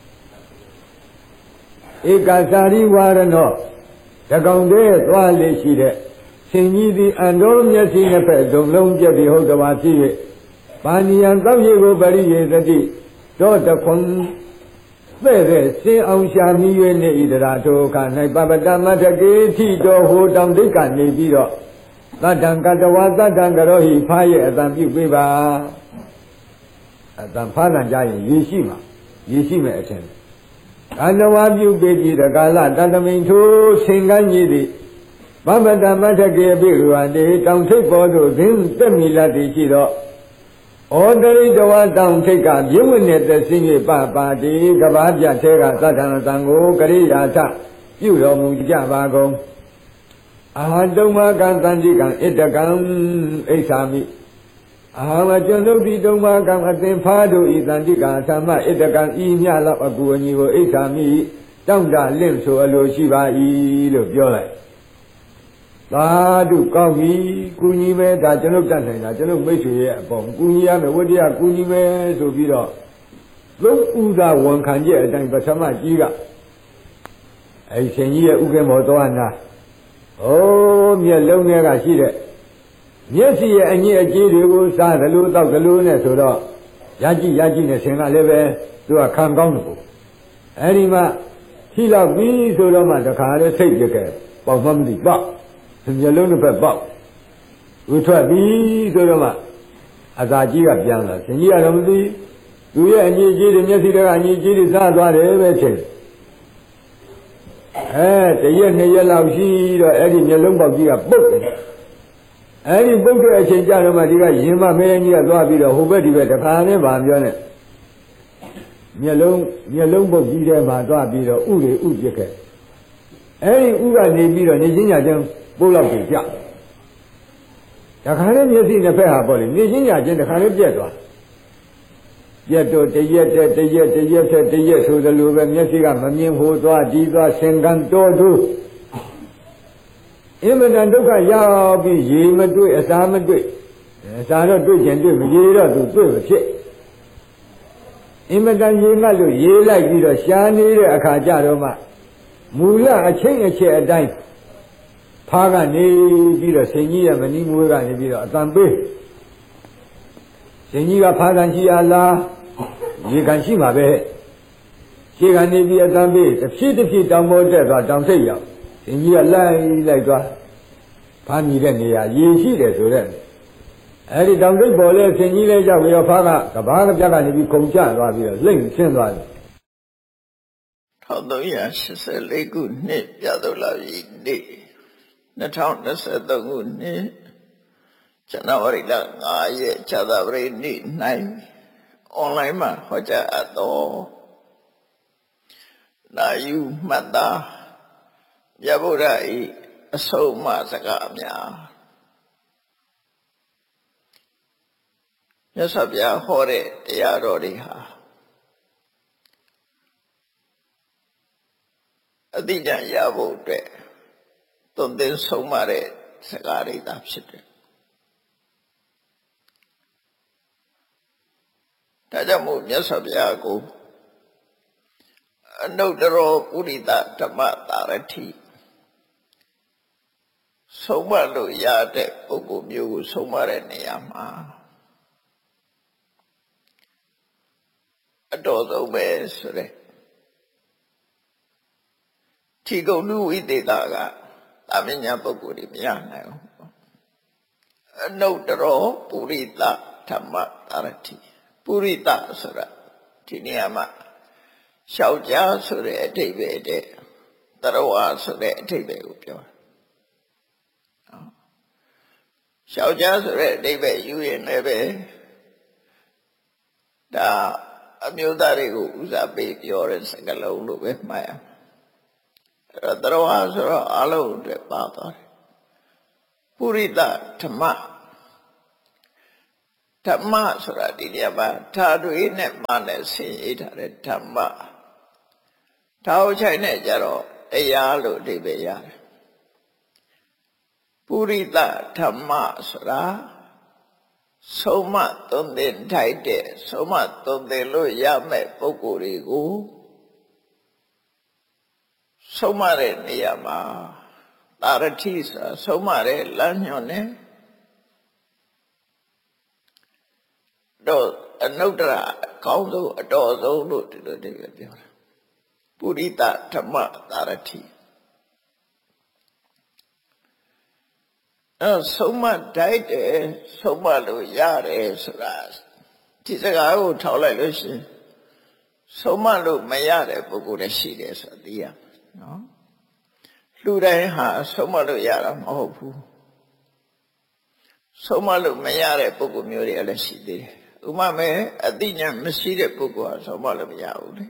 [SPEAKER 1] ဧကသာရိဝါရနောတကောင်တည်းသွားလေရှိတဲ့ရှင်ကြီးသည်အန္တောမျက်စိနှစ်ဖက်ဒုံလုံးပြည့်ပြီးဟုတ်တော်ပါဖြစ်၍ပါဏိယံသောက်ရည်ကိုပရိယေသတိတော့တခွန်တဲ့တဲ့စင်အောင်ရှာမိ၍နေဣဒရာထိုခါ၌ပပတမတကေထိတော်ဟိုတောင်ဒိတ်ကနေပြီးတော့သတ္တံကတဝါသတ္တံကရောဟိဖားရဲ့အတန်ပြုပေးပါအတန်ဖားတန်ကြရင်ရည်ရှိမှာရည်ရှိမဲ့အထင်ကတဝါပြုပေးကြည့်တကာလတတမိန်ထိုဆင်ကန်းကြီးသည်ဘဗတမထကေပိရဝတေတောင်ထိပ်ပေါ်သို့သင်တက်မီလာတိရှိတော့ဩတရိတဝါတောင်ထိပ်ကပြင်းဝင်တဲ့ဆင်း၍ပပါတိကဘာပြထဲကသတ္တံတန်ကိုကရိယာထပြုတော်မူကြပါကုန်အာတုံမကံတန်တိကံဣတကံအိသာမိအာမကျွန်ုပ်ဒီတုံမကံအသင်ဖားတို့ဤတန်တိကံသမ္မဣတကံဤမြလောက်အကူအညီကိုအိသာမိတောင့်တလင့်ဆိုအလိုရှိပါ၏လို့ပြောလိုက်သာဓုကောင်းပြီကုညီမဲဒါကျွန်ုပ်တတ်နိုင်တာကျွန်ုပ်မိတ်ဆွေရဲ့အပေါ်ကုညီရမယ်ဝိတ္တရကုညီမဲဆိုပြီးတော့သုံးဥသာဝန်ခံချက်အတိုင်းပထမကြီးကအဲရှင်ကြီးရဲ့ဥက္ကမောသောနာဩမျက်လုံးထဲကရှိတဲ့မျက်စိရဲ့အညစ်အကြေးတွေကိုစားသလိုတောက်သလိုနဲ့ဆိုတော့ရကြည့်ရကြည့်နဲ့ဆင်ကလည်းပဲသူကခံကောင်းတယ်ပေါ့အဲဒီမှာထိလောက်ပြီးဆိုတော့မှတခါလဲစိတ်ကြခဲ့ပေါက်မှမသိပေါ့မျက်လုံးတစ်ဖက်ပေါက်ဝှထွက်ပြီးဆိုတော့မှအသာကြီးကပြန်လာရှင်ကြီးကတော့မသိသူရဲ့အညစ်အကြေးတွေမျက်စိတွေကအညစ်အကြေးတွေစားသွားတယ်ပဲထင်အဲတရက်နှစ်ရက်လောက်ရှိတော့အဲ့ဒီမျက်လုံးပေါက်ကြီးကပုတ်တယ်အဲ့ဒီပုတ်တဲ့အချိန်ကျတော့မှဒီကရင်မမဲကြီးကသွားပြီးတော့ဟိုဘက်ဒီဘက်တခါနဲ့ဗာပြောနဲ့မျက်လုံးမျက်လုံးပုတ်ကြီးထဲမှာသွားပြီးတော့ဥတွေဥပြစ်ခဲ့အဲ့ဒီဥကနေပြီးတော့နေချင်းညာချင်းပိုးလောက်ကြီးကြတခါနဲ့မျက်စိနှစ်ဖက်ဟာပေါ့လေနေချင်းညာချင်းတခါနဲ့ပြက်သွားပြက်တော့တရက်တဲ့တရက်တရက်တဲ့တရက်ဆိုသလိုပဲမျက်စိကမမြင်ဟိုသွားဒီသွားဆင်ကန်းတော်သူအင်မတန်ဒုက္ခရောက်ပြီးရေမတွေ့အစာမတွေ့အစာတော့တွေ့ကျင်တွေ့မရေတော့သူတွေ့မဖြစ်အင်မတန်ရေငတ်လို့ရေလိုက်ပြီးတော့ရှားနေတဲ့အခါကျတော့မှမူလအချင်းအချက်အတိုင်းဖားကနေပြီးတော့ရှင်ကြီးရဲ့မနီးမွေးကနေပြီးတော့အတန်ပေးရှင်ကြီးကဖားကန်ရှိရလားရေကန်ရှိမှာပဲရှေ့ကနေပြီးအတန်ပေးတစ်ဖြည်းတစ်ဖြည်းတောင်ပေါ်တက်သွားတောင်ထိပ်ရောက်ရှင်ကြီးကလိုက်လိုက်သွားဖားမြည်တဲ့နေရာရေရှိတယ်ဆိုတဲ့အဲ့ဒီတောင်ထိပ်ပေါ်လဲရှင်ကြီးလဲရောက်ပြီးတော့ဖားကကဘာကပြက်ကနေပြီးခုန်ချသွားပြီးတော့လှိမ့်ဆင်းသွားတယ်
[SPEAKER 2] ထောင်သုံးရာရှစ်ဆယ်လေးခုနှစ်ပြတ်တော်လာပြီနေ့နှစ်ထောင်နှစ်ဆယ်သုံးခုနှစ်ဇန်နဝါရီလငါးရက်ခြားသာပရိနေ့၌အွန်လိုင်းမှာဟောကြားအပ်သောနာယူမှတ်သားမြတ်ဗုဒ္ဓ၏အဆုံးအမစကားများမြတ်စွာဘုရားဟောတဲ့တရားတော်တွေဟာအတိအကျရဖို့အတွက်သွန်သင်ဆုံးမတဲ့စကားတွေသာဖြစ်တယ်။ဒါကြောင့်မို့မြတ်စွာဘုရားကိုအနုတ္တရောပုရိသဓမ္မတာရတိဆုံးမလို့ရတဲ့ပုဂ္ဂိုလ်မျိုးကိုဆုံးမတဲ့နေရာမှာအတော်ဆုံးပဲဆိုတဲ့ထီကုံလူဝိသေသကသာမညာပုဂ္ဂိုလ်တွေမရနိုင်ဘူးအနုတ္တရောပုရိသဓမ္မတာရတိပုရိသဆိုတာဒီနေရာမှာရှောက်ကြားဆိုတဲ့အဓိပ္ပာယ်တဲ့တရဝါဆိုတဲ့အဓိပ္ပာယ်ကိုပြောတယ်ရှောက်ကြားဆိုတဲ့အဓိပ္ပာယ်ယူရင်လည်းပဲဒါအမျိုးသားတွေကိုဥစားပေးပြောတဲ့စကားလုံးလို့ပဲမှတ်ရမယ်အဲ့တော့တရဝါဆိုတော့အလုံးအတွက်ပါသွားတယ်ပုရိသဓမ္မဓမ္မဆိုတာဒီနေရာမှာဓာတွေနဲ့မနဲ့ဆင်ရေးထားတဲ့ဓမ္မဓာတ်ချိုင်နဲ့ကြတော့တရားလို့အဓိပ္ပာယ်ရတယ်ပုရိသဓမ္မဆိုတာဆုံးမသွန်သင်ထိုက်တဲ့ဆုံးမသွန်သင်လို့ရမယ့်ပုဂ္ဂိုလ်တွေကိုဆုံးမတဲ့နေရာမှာတာရတိဆိုတာဆုံးမတဲ့လမ်းညွှန်နဲ့တော့အနုတ္တရအကောင်းဆုံးအတော်ဆုံးလို့ဒီလိုတည်းပြောတာပုရိသဓမ္မတာရတိအဲဆုံးမတိုက်တယ်ဆုံးမလို့ရတယ်ဆိုတာဒီစကားကိုထောက်လိုက်လို့ရှိရင်ဆုံးမလို့မရတဲ့ပုဂ္ဂိုလ်လည်းရှိတယ်ဆိုတာသိရမယ်နော်လူတိုင်းဟာဆုံးမလို့ရတာမဟုတ်ဘူးဆုံးမလို့မရတဲ့ပုဂ္ဂိုလ်မျိုးတွေလည်းရှိသေးတယ်ဥပမာအသိဉာဏ်မရှိတဲ့ပုဂ္ဂိုလ်ဟာဆုံးမလို့မရဘူးလေ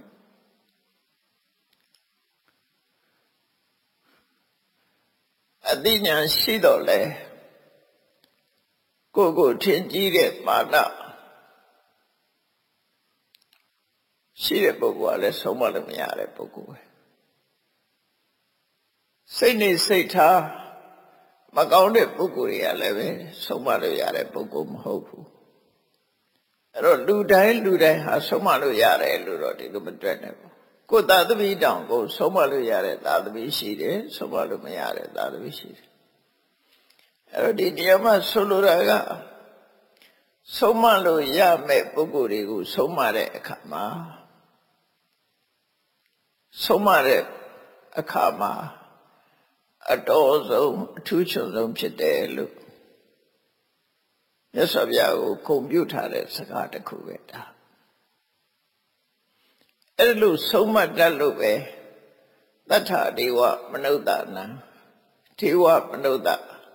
[SPEAKER 2] အသိဉာဏ်ရှိတော့လေကိုယ်ကိုထင်ကြီးတဲ့မာနရှိတဲ့ပုဂ္ဂိုလ်ကလည်းဆုံးမလို့မရတဲ့ပုဂ္ဂိုလ်ပဲစိတ်နဲ့စိတ်ထားမကောင်းတဲ့ပုဂ္ဂိုလ်တွေကလည်းပဲဆုံးမလို့ရတဲ့ပုဂ္ဂိုလ်မဟုတ်ဘူးအဲ့တော့လူတိုင်းလူတိုင်းဟာဆုံးမလို့ရတယ်လို့တော့ဒီလိုမတွက်နဲ့ဘူးကိုယ်သာသမီတောင်ကိုဆုံးမလို့ရတဲ့သာသမီရှိတယ်ဆုံးမလို့မရတဲ့သာသမီရှိတယ်အဲ့တော့ဒီတရားမှဆိုလိုတာကဆုံးမလို့ရမယ့်ပုဂ္ဂိုလ်တွေကိုဆုံးမတဲ့အခါမှာဆုံးမတဲ့အခါမှာအတော်ဆုံးအထူးချွန်ဆုံးဖြစ်တယ်လို့မြတ်စွာဘုရားကိုဂုဏ်ပြုထားတဲ့စကားတစ်ခုပဲဒါအဲ့လိုဆုံးမတတ်လို့ပဲတတ္ထာဒေဝမနုဿာနံဒေဝမနုဿ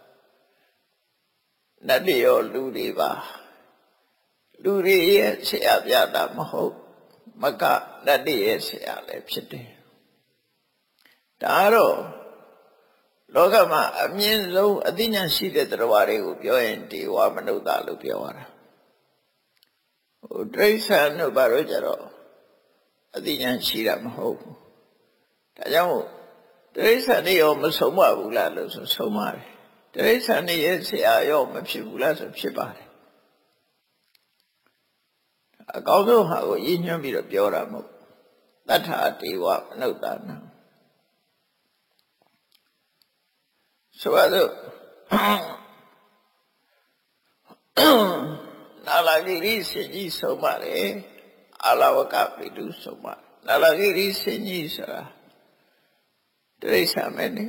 [SPEAKER 2] နတ်တွေရောလူတွေပါလူတွေရဲ့ဆရာပြတာမဟုတ်မကနတ်တွေရဲ့ဆရာလည်းဖြစ်တယ်ဒါတော့လောကမှာအမြင့်ဆုံးအသိဉာဏ်ရှိတဲ့တရားတွေကိုပြောရင်ဒေဝမနုဿလို့ပြောရတာဟိုတိရစ္ဆာန်တို့ဘာလို့ကြတော့အသိဉာဏ်ရှိတာမဟုတ်ဘူးဒါကြောင့်တိရစ္ဆာန်တွေရောမဆုံးမဘူးလားလို့ဆိုဆုံးမတယ်တိရစ္ဆာန်တွေရဲ့ဆရာရောမဖြစ်ဘူးလားဆိုဖြစ်ပါတယ်အကောင်းဆုံးဟာကိုရည်ညွှန်းပြီးတော့ပြောတာမဟုတ်တတ္ထာဒေဝမနုဿာနံဆိုတော့နာလဂိရိစင်ကြီးဆုံးပါတယ်အာလဝကပိတုဆုံးပါနာလဂိရိစင်ကြီးဆိုတာတိရစ္ဆာန်ပဲနေ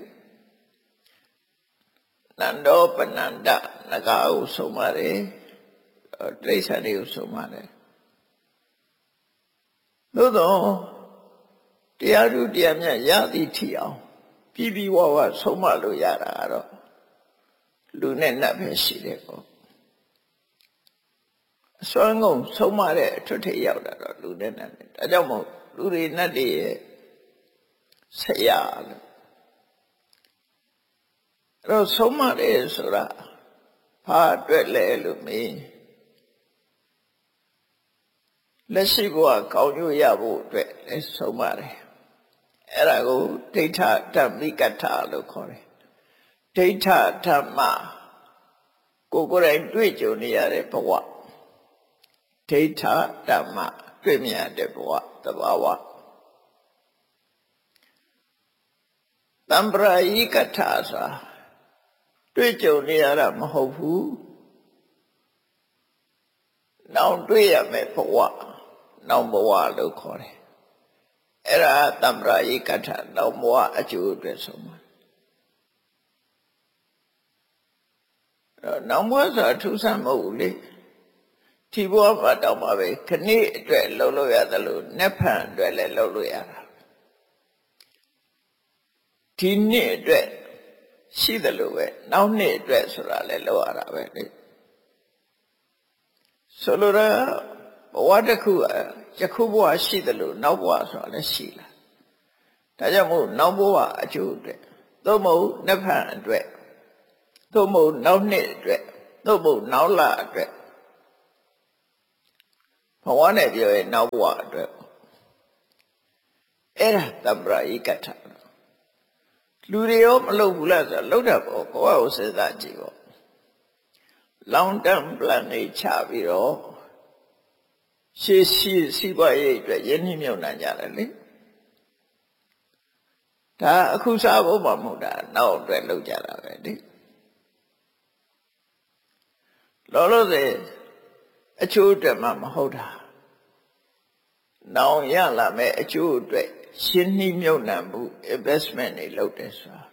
[SPEAKER 2] နန္ဒောပနန္ဒနဂါကိုဆုံးပါတယ်တိရစ္ဆာန်တွေကိုဆုံးပါတယ်သို့သောတရားဓုတရားမြတ်ရသည်ထီအောင်ပြီးပြီးဝဝဆုံးမလို့ရတာကတော့လူနဲ့နတ်ပဲရှိတယ်ပေါ့အစွမ်းကုန်ဆုံးမတဲ့အထွတ်ထိပ်ရောက်တာတော့လူနဲ့နတ်ပဲဒါကြောင့်မို့လူတွေနတ်တွေရဲ့ဆရာလို့အဲ့တော့ဆုံးမတယ်ဆိုတာဘာအတွက်လဲလို့မေးလက်ရှိဘဝကောင်းကျိုးရဖို့အတွက်လဲဆုံးမတယ်အဲ့ဒါကိုဒိဋ္ဌဓမ္မိကထလို့ခေါ်တယ်ဒိဋ္ဌဓမ္မကိုကိုယ်တိုင်တွေ့ကြုံနေရတဲ့ဘဝဒိဋ္ဌဓမ္မတွေ့မြင်တဲ့ဘဝသဘာဝတံပရာယိကထဆိုတာတွေ့ကြုံနေရတာမဟုတ်ဘူးနောင်တွေ့ရမယ့်ဘဝနောင်ဘဝလို့ခေါ်တယ်အဲ့ဒါတံပရာယိကထနောင်ဘဝအကျိုးအတွက်ဆုံးမှာအဲ့နောင်ဘဝဆိုတာထူးဆန်းမဟုတ်ဘူးလေဒီဘဝမှာတောင်မှပဲခဏအတွက်လှုပ်လို့ရတယ်လို့နက်ဖန်အတွက်လည်းလှုပ်လို့ရတာဒီနှစ်အတွက်ရှိတယ်လို့ပဲနောက်နှစ်အတွက်ဆိုတာလည်းလှုပ်ရတာပဲလေဆိုလိုတာဘဝတစ်ခုယခုဘဝရှိတယ်လို့နောက်ဘဝဆိုတာလည်းရှိလာဒါကြောင့်မို့နောက်ဘဝအကျိုးအတွက်သို့မဟုတ်နက်ဖန်အတွက်သို့မဟုတ်နောက်နှစ်အတွက်သို့မဟုတ်နောက်လအတွက်ဘဝနဲ့ပြောရင်နောက်ဘဝအတွက်အဲ့ဒါတပ္ပရာယိကထလူတွေရောမလုပ်ဘူးလားဆိုတော့လုပ်တာပေါ့ကိုယ့်ကိုစဉ်းစားကြည့်ပေါ့ long term plan တွေချပြီးတော့ရှေ့ရှေ့စီးပွားရေးအတွက်ရင်းနှီးမြှုပ်နှံကြတယ်လေဒါအခုစားဖို့မှမဟုတ်တာနောက်အတွက်လုပ်ကြတာပဲလေလောလောဆယ်အချိုးအတွက်မှမဟုတ်တာနောင်ရလာမဲ့အကျိုးအတွက်ရှင်းနှီးမြှုပ်နှံမှု investment တွေလုပ်တယ်ဆိုတာ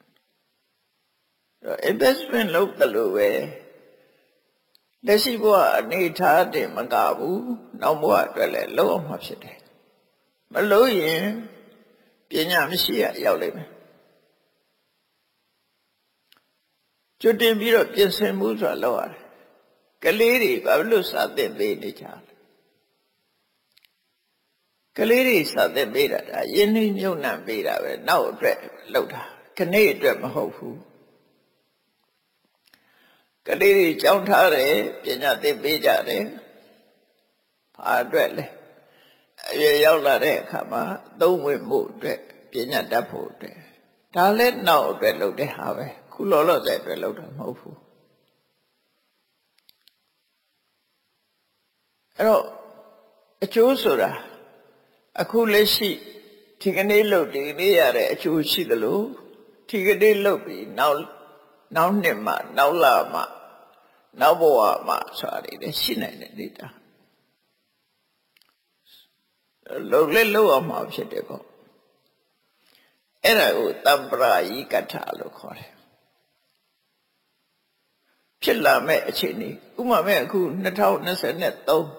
[SPEAKER 2] အဲ့ investment လုပ်တယ်လို့ပဲလက်ရှိဘဝအနေထားတင်မကဘူးနောက်ဘဝအတွက်လည်းလုပ်အောင်မှဖြစ်တယ်မလုပ်ရင်ပညာမရှိရရောက်လိမ့်မယ်ကျွတ်တင်ပြီးတော့ပြင်ဆင်မှုဆိုတာလုပ်ရတယ်ကလေးတွေဘာလို့စာသင်ပေးနေကြလဲကလေးတွေစာသင်ပေးတာဒါယဉ်နှိမ့်မြုပ်နှံပေးတာပဲနောက်အတွက်လုပ်တာခဏအတွက်မဟုတ်ဘူးကလေးတွေကြောင်းထားတယ်ပညာသင်ပေးကြတယ်ဘာအတွက်လဲအရွယ်ရောက်လာတဲ့အခါမှာသုံးဝင်မှုအတွက်ပညာတတ်ဖို့အတွက်ဒါလည်းနောက်အတွက်လုပ်တဲ့ဟာပဲခုလောလောဆယ်အတွက်လုပ်တာမဟုတ်ဘူးအဲ့တော့အကျိုးဆိုတာအခုလက်ရှိဒီကနေ့လုပ်ဒီကနေ့ရတဲ့အကျိုးရှိသလိုဒီကနေ့လုပ်ပြီးနောက်နောက်နှစ်မှနောက်လမှနောက်ဘဝမှဆိုတာလည်းရှိနိုင်တဲ့ဒေတာလုပ်လဲလုပ်အောင်မှဖြစ်တယ်ပေါ့အဲ့ဒါကိုတပ္ပရာယိကထလို့ခေါ်တယ်ဖြစ်လာမဲ့အခြေအနေဥပမာမဲ့အခုနှစ်ထောင်နှစ်ဆယ်သုံး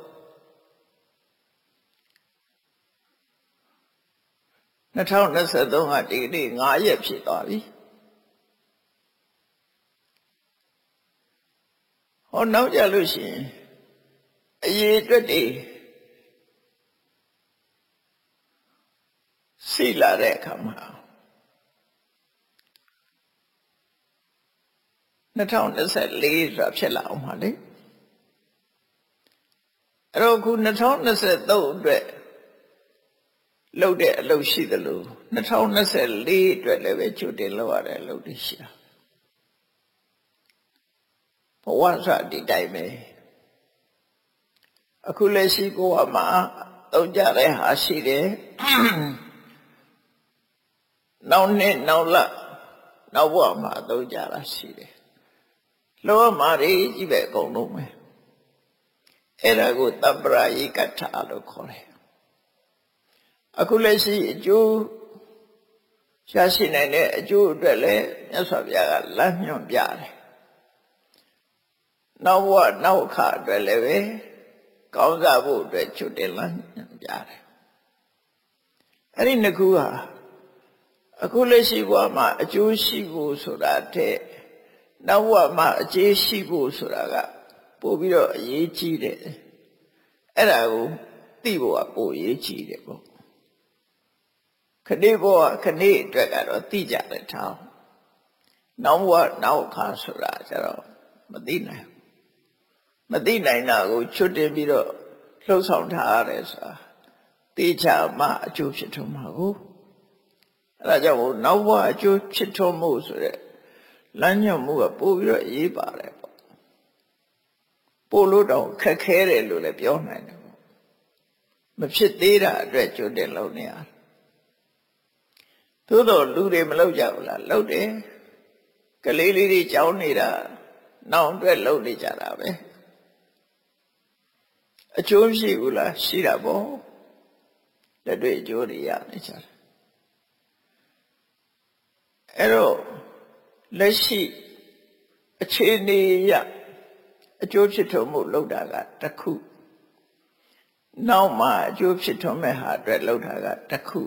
[SPEAKER 2] နှစ်ထောင်နှစ်ဆယ်သုံးကဒီနေ့ငါးရက်ဖြစ်သွားပြီဟောနောက်ကြလို့ရှိရင်အရေးအတွက်တွေစိလာတဲ့အခါမှာနှစ်ထောင်နှစ်ဆယ်လေးဆိုတာဖြစ်လာအောင်ပါလေအဲ့တော့ခုနှစ်ထောင်နှစ်ဆယ်သုံးအတွက်လုပ်တဲ့အလုပ်ရှိသလိုနှစ်ထောင်နှစ်ဆယ်လေးအတွက်လည်းပဲကြိုတင်လုပ်ရတဲ့အလုပ်တွေရှိတာဘဝဆိုဒီတိုင်းပဲအခုလည်းရှိဘဝမှာသုံးကြတဲ့ဟာရှိတယ်နောက်နှစ်နောက်လနောက်ဘဝမှာသုံးကြတာရှိတယ်လောမှာကြီးပဲအကုန်လုံးပဲအဲ့ဒါကိုတပ္ပရာယိကထလို့ခေါ်တယ်အခုလက်ရှိအကျိုးရှားရှိနိုင်တဲ့အကျိုးအတွက်လည်းမြတ်စွာဘုရားကလမ်းညွှန်ပြတယ်နောက်ဘဝနောက်အခါအတွက်လည်းပဲကောင်းစားဖို့အတွက်ချွတ်တယ်လမ်းညွှန်ပြတယ်အဲ့ဒီနှစ်ခုဟာအခုလက်ရှိဘဝမှာအကျိုးရှိဖို့ဆိုတာတဲ့နောက်ဘဝမှာအကျေးရှိဖို့ဆိုတာကပို့ပြီးတော့အရေးကြီးတယ်အဲ့ဒါကိုသိဖို့ကပို့အရေးကြီးတယ်ပေါ့ခဏဘဝခဏအတွက်ကတော့သိကြတယ်ထောင်းနောက်ဘဝနောက်အခါဆိုတာကျတော့မသိနိုင်မသိနိုင်တာကိုချွတ်တင်ပြီးတော့လှုပ်ဆောင်ထားရတယ်ဆိုတာသိချာမှအကျိုးဖြစ်ထွန်းမှာကိုအဲ့ဒါကြောင့်နောက်ဘဝအကျိုးဖြစ်ထွန်းမှုဆိုတဲ့လမ်းညွှန်မှုကပို့ပြီးတော့ရေးပါတယ်ပေါ့ပို့လို့တော့ခက်ခဲတယ်လို့လည်းပြောနိုင်တယ်ပေါ့မဖြစ်သေးတာအတွက်ကြိုတင်လုပ်နေရတယ်သို့တော့လူတွေမလုပ်ကြဘူးလားလုပ်တယ်ကလေးလေးတွေကြောင်းနေတာနောက်အတွက်လုပ်နေကြတာပဲအကျိုးရှိဘူးလားရှိတာပေါ့လက်တွေ့အကျိုးတွေရနေကြတယ်အဲ့တော့လက်ရှိအခြေအနေရအကျိုးဖြစ်ထွန်းမှုလုပ်တာကတစ်ခုနောက်မှအကျိုးဖြစ်ထွန်းမဲ့ဟာအတွက်လုပ်တာကတစ်ခု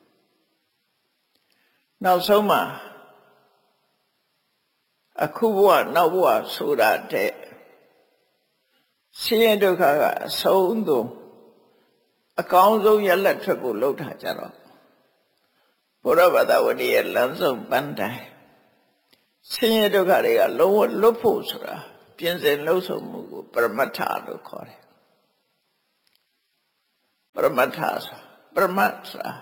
[SPEAKER 2] နောက်ဆုံးမှာအခုဘဝနောက်ဘဝဆိုတာတဲ့ဆင်းရဲဒုက္ခကအဆုံးသွန်အကောင်းဆုံးရလက်ထွက်ဖို့လုပ်တာကြတော့ဘုရားဘာသာဝင်ရဲ့လမ်းဆုံးပန်းတိုင်ဆင်းရဲဒုက္ခတွေကလုံးဝလွတ်ဖို့ဆိုတာပြင်ဆင်လှုပ်ဆောင်မှုကိုပရမတ္ထလို့ခေါ်တယ်ပရမတ္ထဆိုပရမတ်ဆိုတာ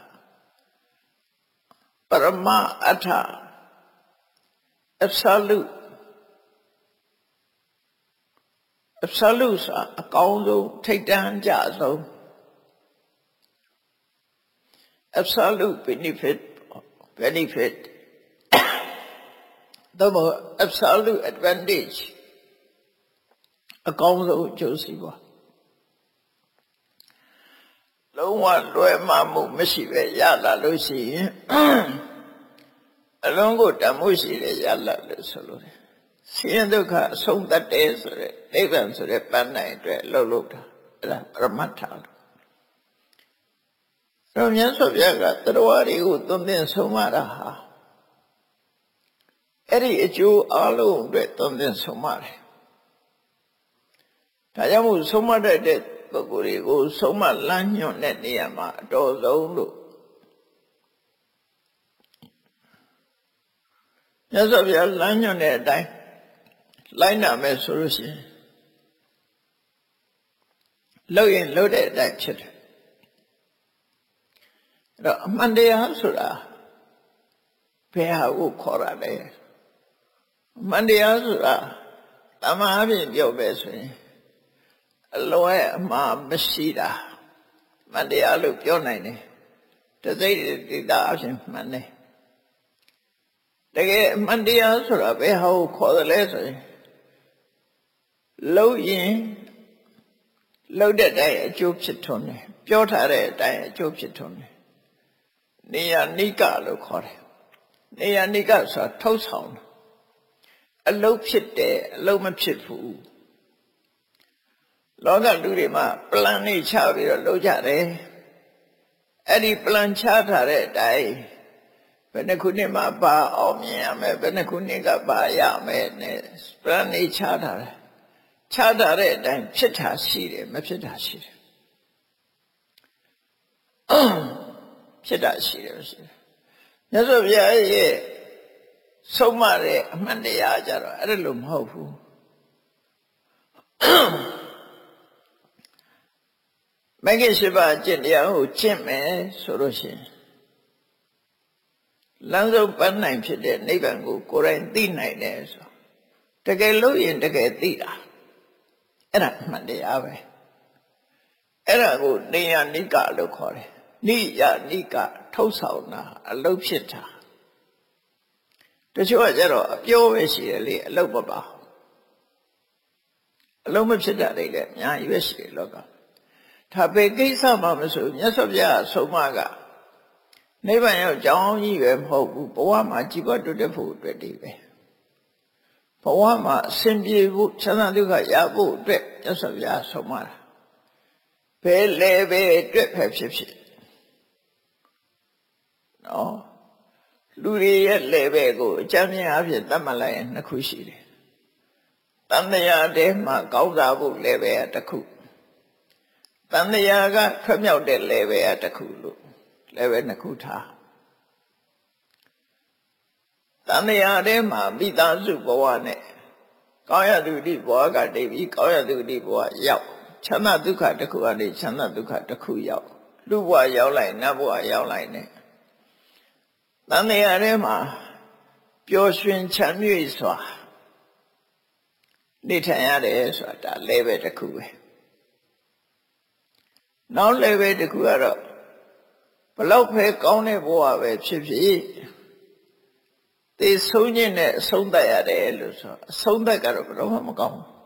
[SPEAKER 2] ပရမအတ္ထ absolute absolute ဆိုတာအကောင်းဆုံးထိပ်တန်းကြဆုံး absolute benefit benefit တော့ absolute advantage အကောင်းဆုံးအကျိုးစီးပွားလုံးဝလွယ်မှားမှုမရှိပဲရလာလို့ရှိရင်အလုံးကိုတမှုရှိတယ်ရလာလို့ဆိုလို့ဆင်းရဲဒုက္ခအဆုံးသတ်တယ်ဆိုတဲ့နိဗ္ဗာန်ဆိုတဲ့ပန်းနိုင်အတွက်လှုပ်လှုပ်တာအဲ့ဒါပရမတ္ထလို့တော့မြတ်စွာဘုရားကတရားတွေကိုသွန်သင်ဆုံးမတာဟာအဲ့ဒီအကျိုးအလုံးအတွက်သွန်သင်ဆုံးမတယ်ဒါကြောင့်မို့ဆုံးမတတ်တဲ့ပုဂ္ဂိုလ်တွေကိုဆုံးမလမ်းညွှန်တဲ့နေရာမှာအတော်ဆုံးလို့မြတ်စွာဘုရားလမ်းညွှန်တဲ့အတိုင်းလိုက်နာမယ်ဆိုလို့ရှိရင်လှုပ်ရင်လှုပ်တဲ့အတိုင်းဖြစ်တယ်အဲ့တော့အမှန်တရားဆိုတာဘယ်ဟာကိုခေါ်ရလဲအမှန်တရားဆိုတာတမန်အပြင်ပြောပဲဆိုရင်အလွဲအမှားမရှိတာမှန်တရားလို့ပြောနိုင်တယ်တသိတိတာအပြင်မှန်တယ်တကယ်မှန်တရားဆိုတာဘယ်ဟာကိုခေါ်တယ်လဲဆိုရင်လှုပ်ရင်လှုပ်တဲ့အတိုင်းအကျိုးဖြစ်ထွန်းတယ်ပြောထားတဲ့အတိုင်းအကျိုးဖြစ်ထွန်းတယ်နေယနိကလို့ခေါ်တယ်နေယနိကဆိုတာထုတ်ဆောင်တယ်အလုပ်ဖြစ်တယ်အလုပ်မဖြစ်ဘူးလောကလူတွေမှာပလန်နေချပြီးတော့လုပ်ကြတယ်အဲ့ဒီပလန်ချထားတဲ့အတိုင်းဘယ်နှခုနှစ်မှပါအောင်မြင်ရမယ်ဘယ်နှခုနှစ်ကပါရမယ်နဲ့ပလန်နေချထားတယ်ချထားတဲ့အတိုင်းဖြစ်တာရှိတယ်မဖြစ်တာရှိတယ်ဖြစ်တာရှိတယ်ရှိတယ်မြတ်စွာဘုရားရဲ့ဆုံးမတဲ့အမှန်တရားကြတော့အဲ့လိုမဟုတ်ဘူးမဂ္ဂင်၈ပါးကျင့်တရားကိုကျင့်မယ်ဆိုလို့ရှိရင်လမ်းဆုံးပန်းနိုင်ဖြစ်တဲ့နိဗ္ဗာန်ကိုကိုယ်တိုင်သိနိုင်တယ်ဆိုတကယ်လို့ရင်တကယ်သိတာအဲ့ဒါအမှန်တရားပဲအဲ့ဒါကိုနေယနိကလို့ခေါ်တယ်နိယနိကထုတ်ဆောင်တာအလုပ်ဖြစ်တာတချို့ကကျတော့အပြောပဲရှိတယ်လေအလုပ်မပါအလုပ်မဖြစ်တာတွေလည်းအများကြီးပဲရှိတယ်လောကဒါပေကိစ္စမှမဆိုမြတ်စွာဘုရားဆုံးမကနိဗ္ဗာန်ရောက်ကြောင်းကြီးပဲမဟုတ်ဘူးဘဝမှာကြည်ပွားတိုးတက်ဖို့အတွက်တည်းပဲဘဝမှာအစဉ်ပြေဖို့ချမ်းသာဒုက္ခရဖို့အတွက်မြတ်စွာဘုရားဆုံးမတာဘယ်လဲပဲအတွက်ပဲဖြစ်ဖြစ်နော်လူတွေရဲ့လဲပဲကိုအကြမ်းမြင်အဖြစ်သတ်မှတ်လိုက်ရင်နှစ်ခုရှိတယ်တန်တရားတဲမှာကောင်းစားဖို့လဲပဲတစ်ခုတန်တရားကထွတ်မြောက်တဲ့လဲပဲတစ်ခုလို့လဲပဲနှစ်ခုထားတန်တရားတဲမှာမိသားစုဘဝနဲ့ကောင်းရသူတိဘဝကတည်ပြီးကောင်းရသူတိဘဝရောက်ချမ်းသာဒုက္ခတစ်ခုကနေချမ်းသာဒုက္ခတစ်ခုရောက်လူဘဝရောက်လိုက်နတ်ဘဝရောက်လိုက်နဲ့တန်တရားထဲမှာပျော်ရွှင်ချမ်းမြေ့စွာနေထိုင်ရတယ်ဆိုတာဒါလည်းပဲတစ်ခုပဲနောက်လည်းပဲတစ်ခုကတော့ဘလောက်ပဲကောင်းတဲ့ဘဝပဲဖြစ်ဖြစ်သေဆုံးခြင်းနဲ့အဆုံးသတ်ရတယ်လို့ဆိုအဆုံးသတ်ကတော့ဘယ်တော့မှမကောင်းဘူး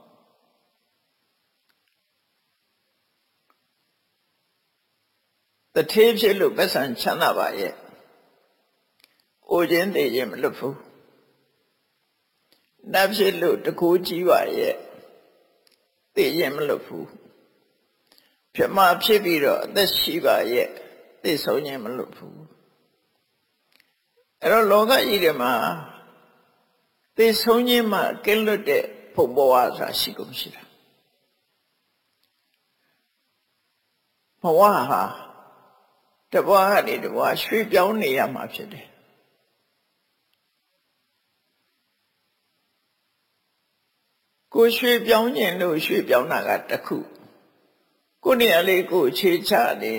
[SPEAKER 2] တထေးဖြစ်လို့ပတ်စံချမ်းသာပါရဲ့အိုခြင်းသိခြင်းမလွတ်ဘူးနတ်ဖြစ်လို့တကူကြီးပါရဲ့သိခြင်းမလွတ်ဘူးပြမဖြစ်ပြီးတော့အသက်ရှိပါရဲ့သိဆုံးခြင်းမလွတ်ဘူးအဲ့တော့လောကကြီးထဲမှာသိဆုံးခြင်းမှာကင်းလွတ်တဲ့ဘုံဘဝဆိုတာရှိကုန်ရှိတာဘဝဟာတဘဝကနေတဘဝရွှေ့ပြောင်းနေရမှာဖြစ်တယ်ကိုရွှေပြောင်းခြင်းလို့ရွှေပြောင်းတာကတစ်ခုကိုနေရာလေးကိုခြေချနေ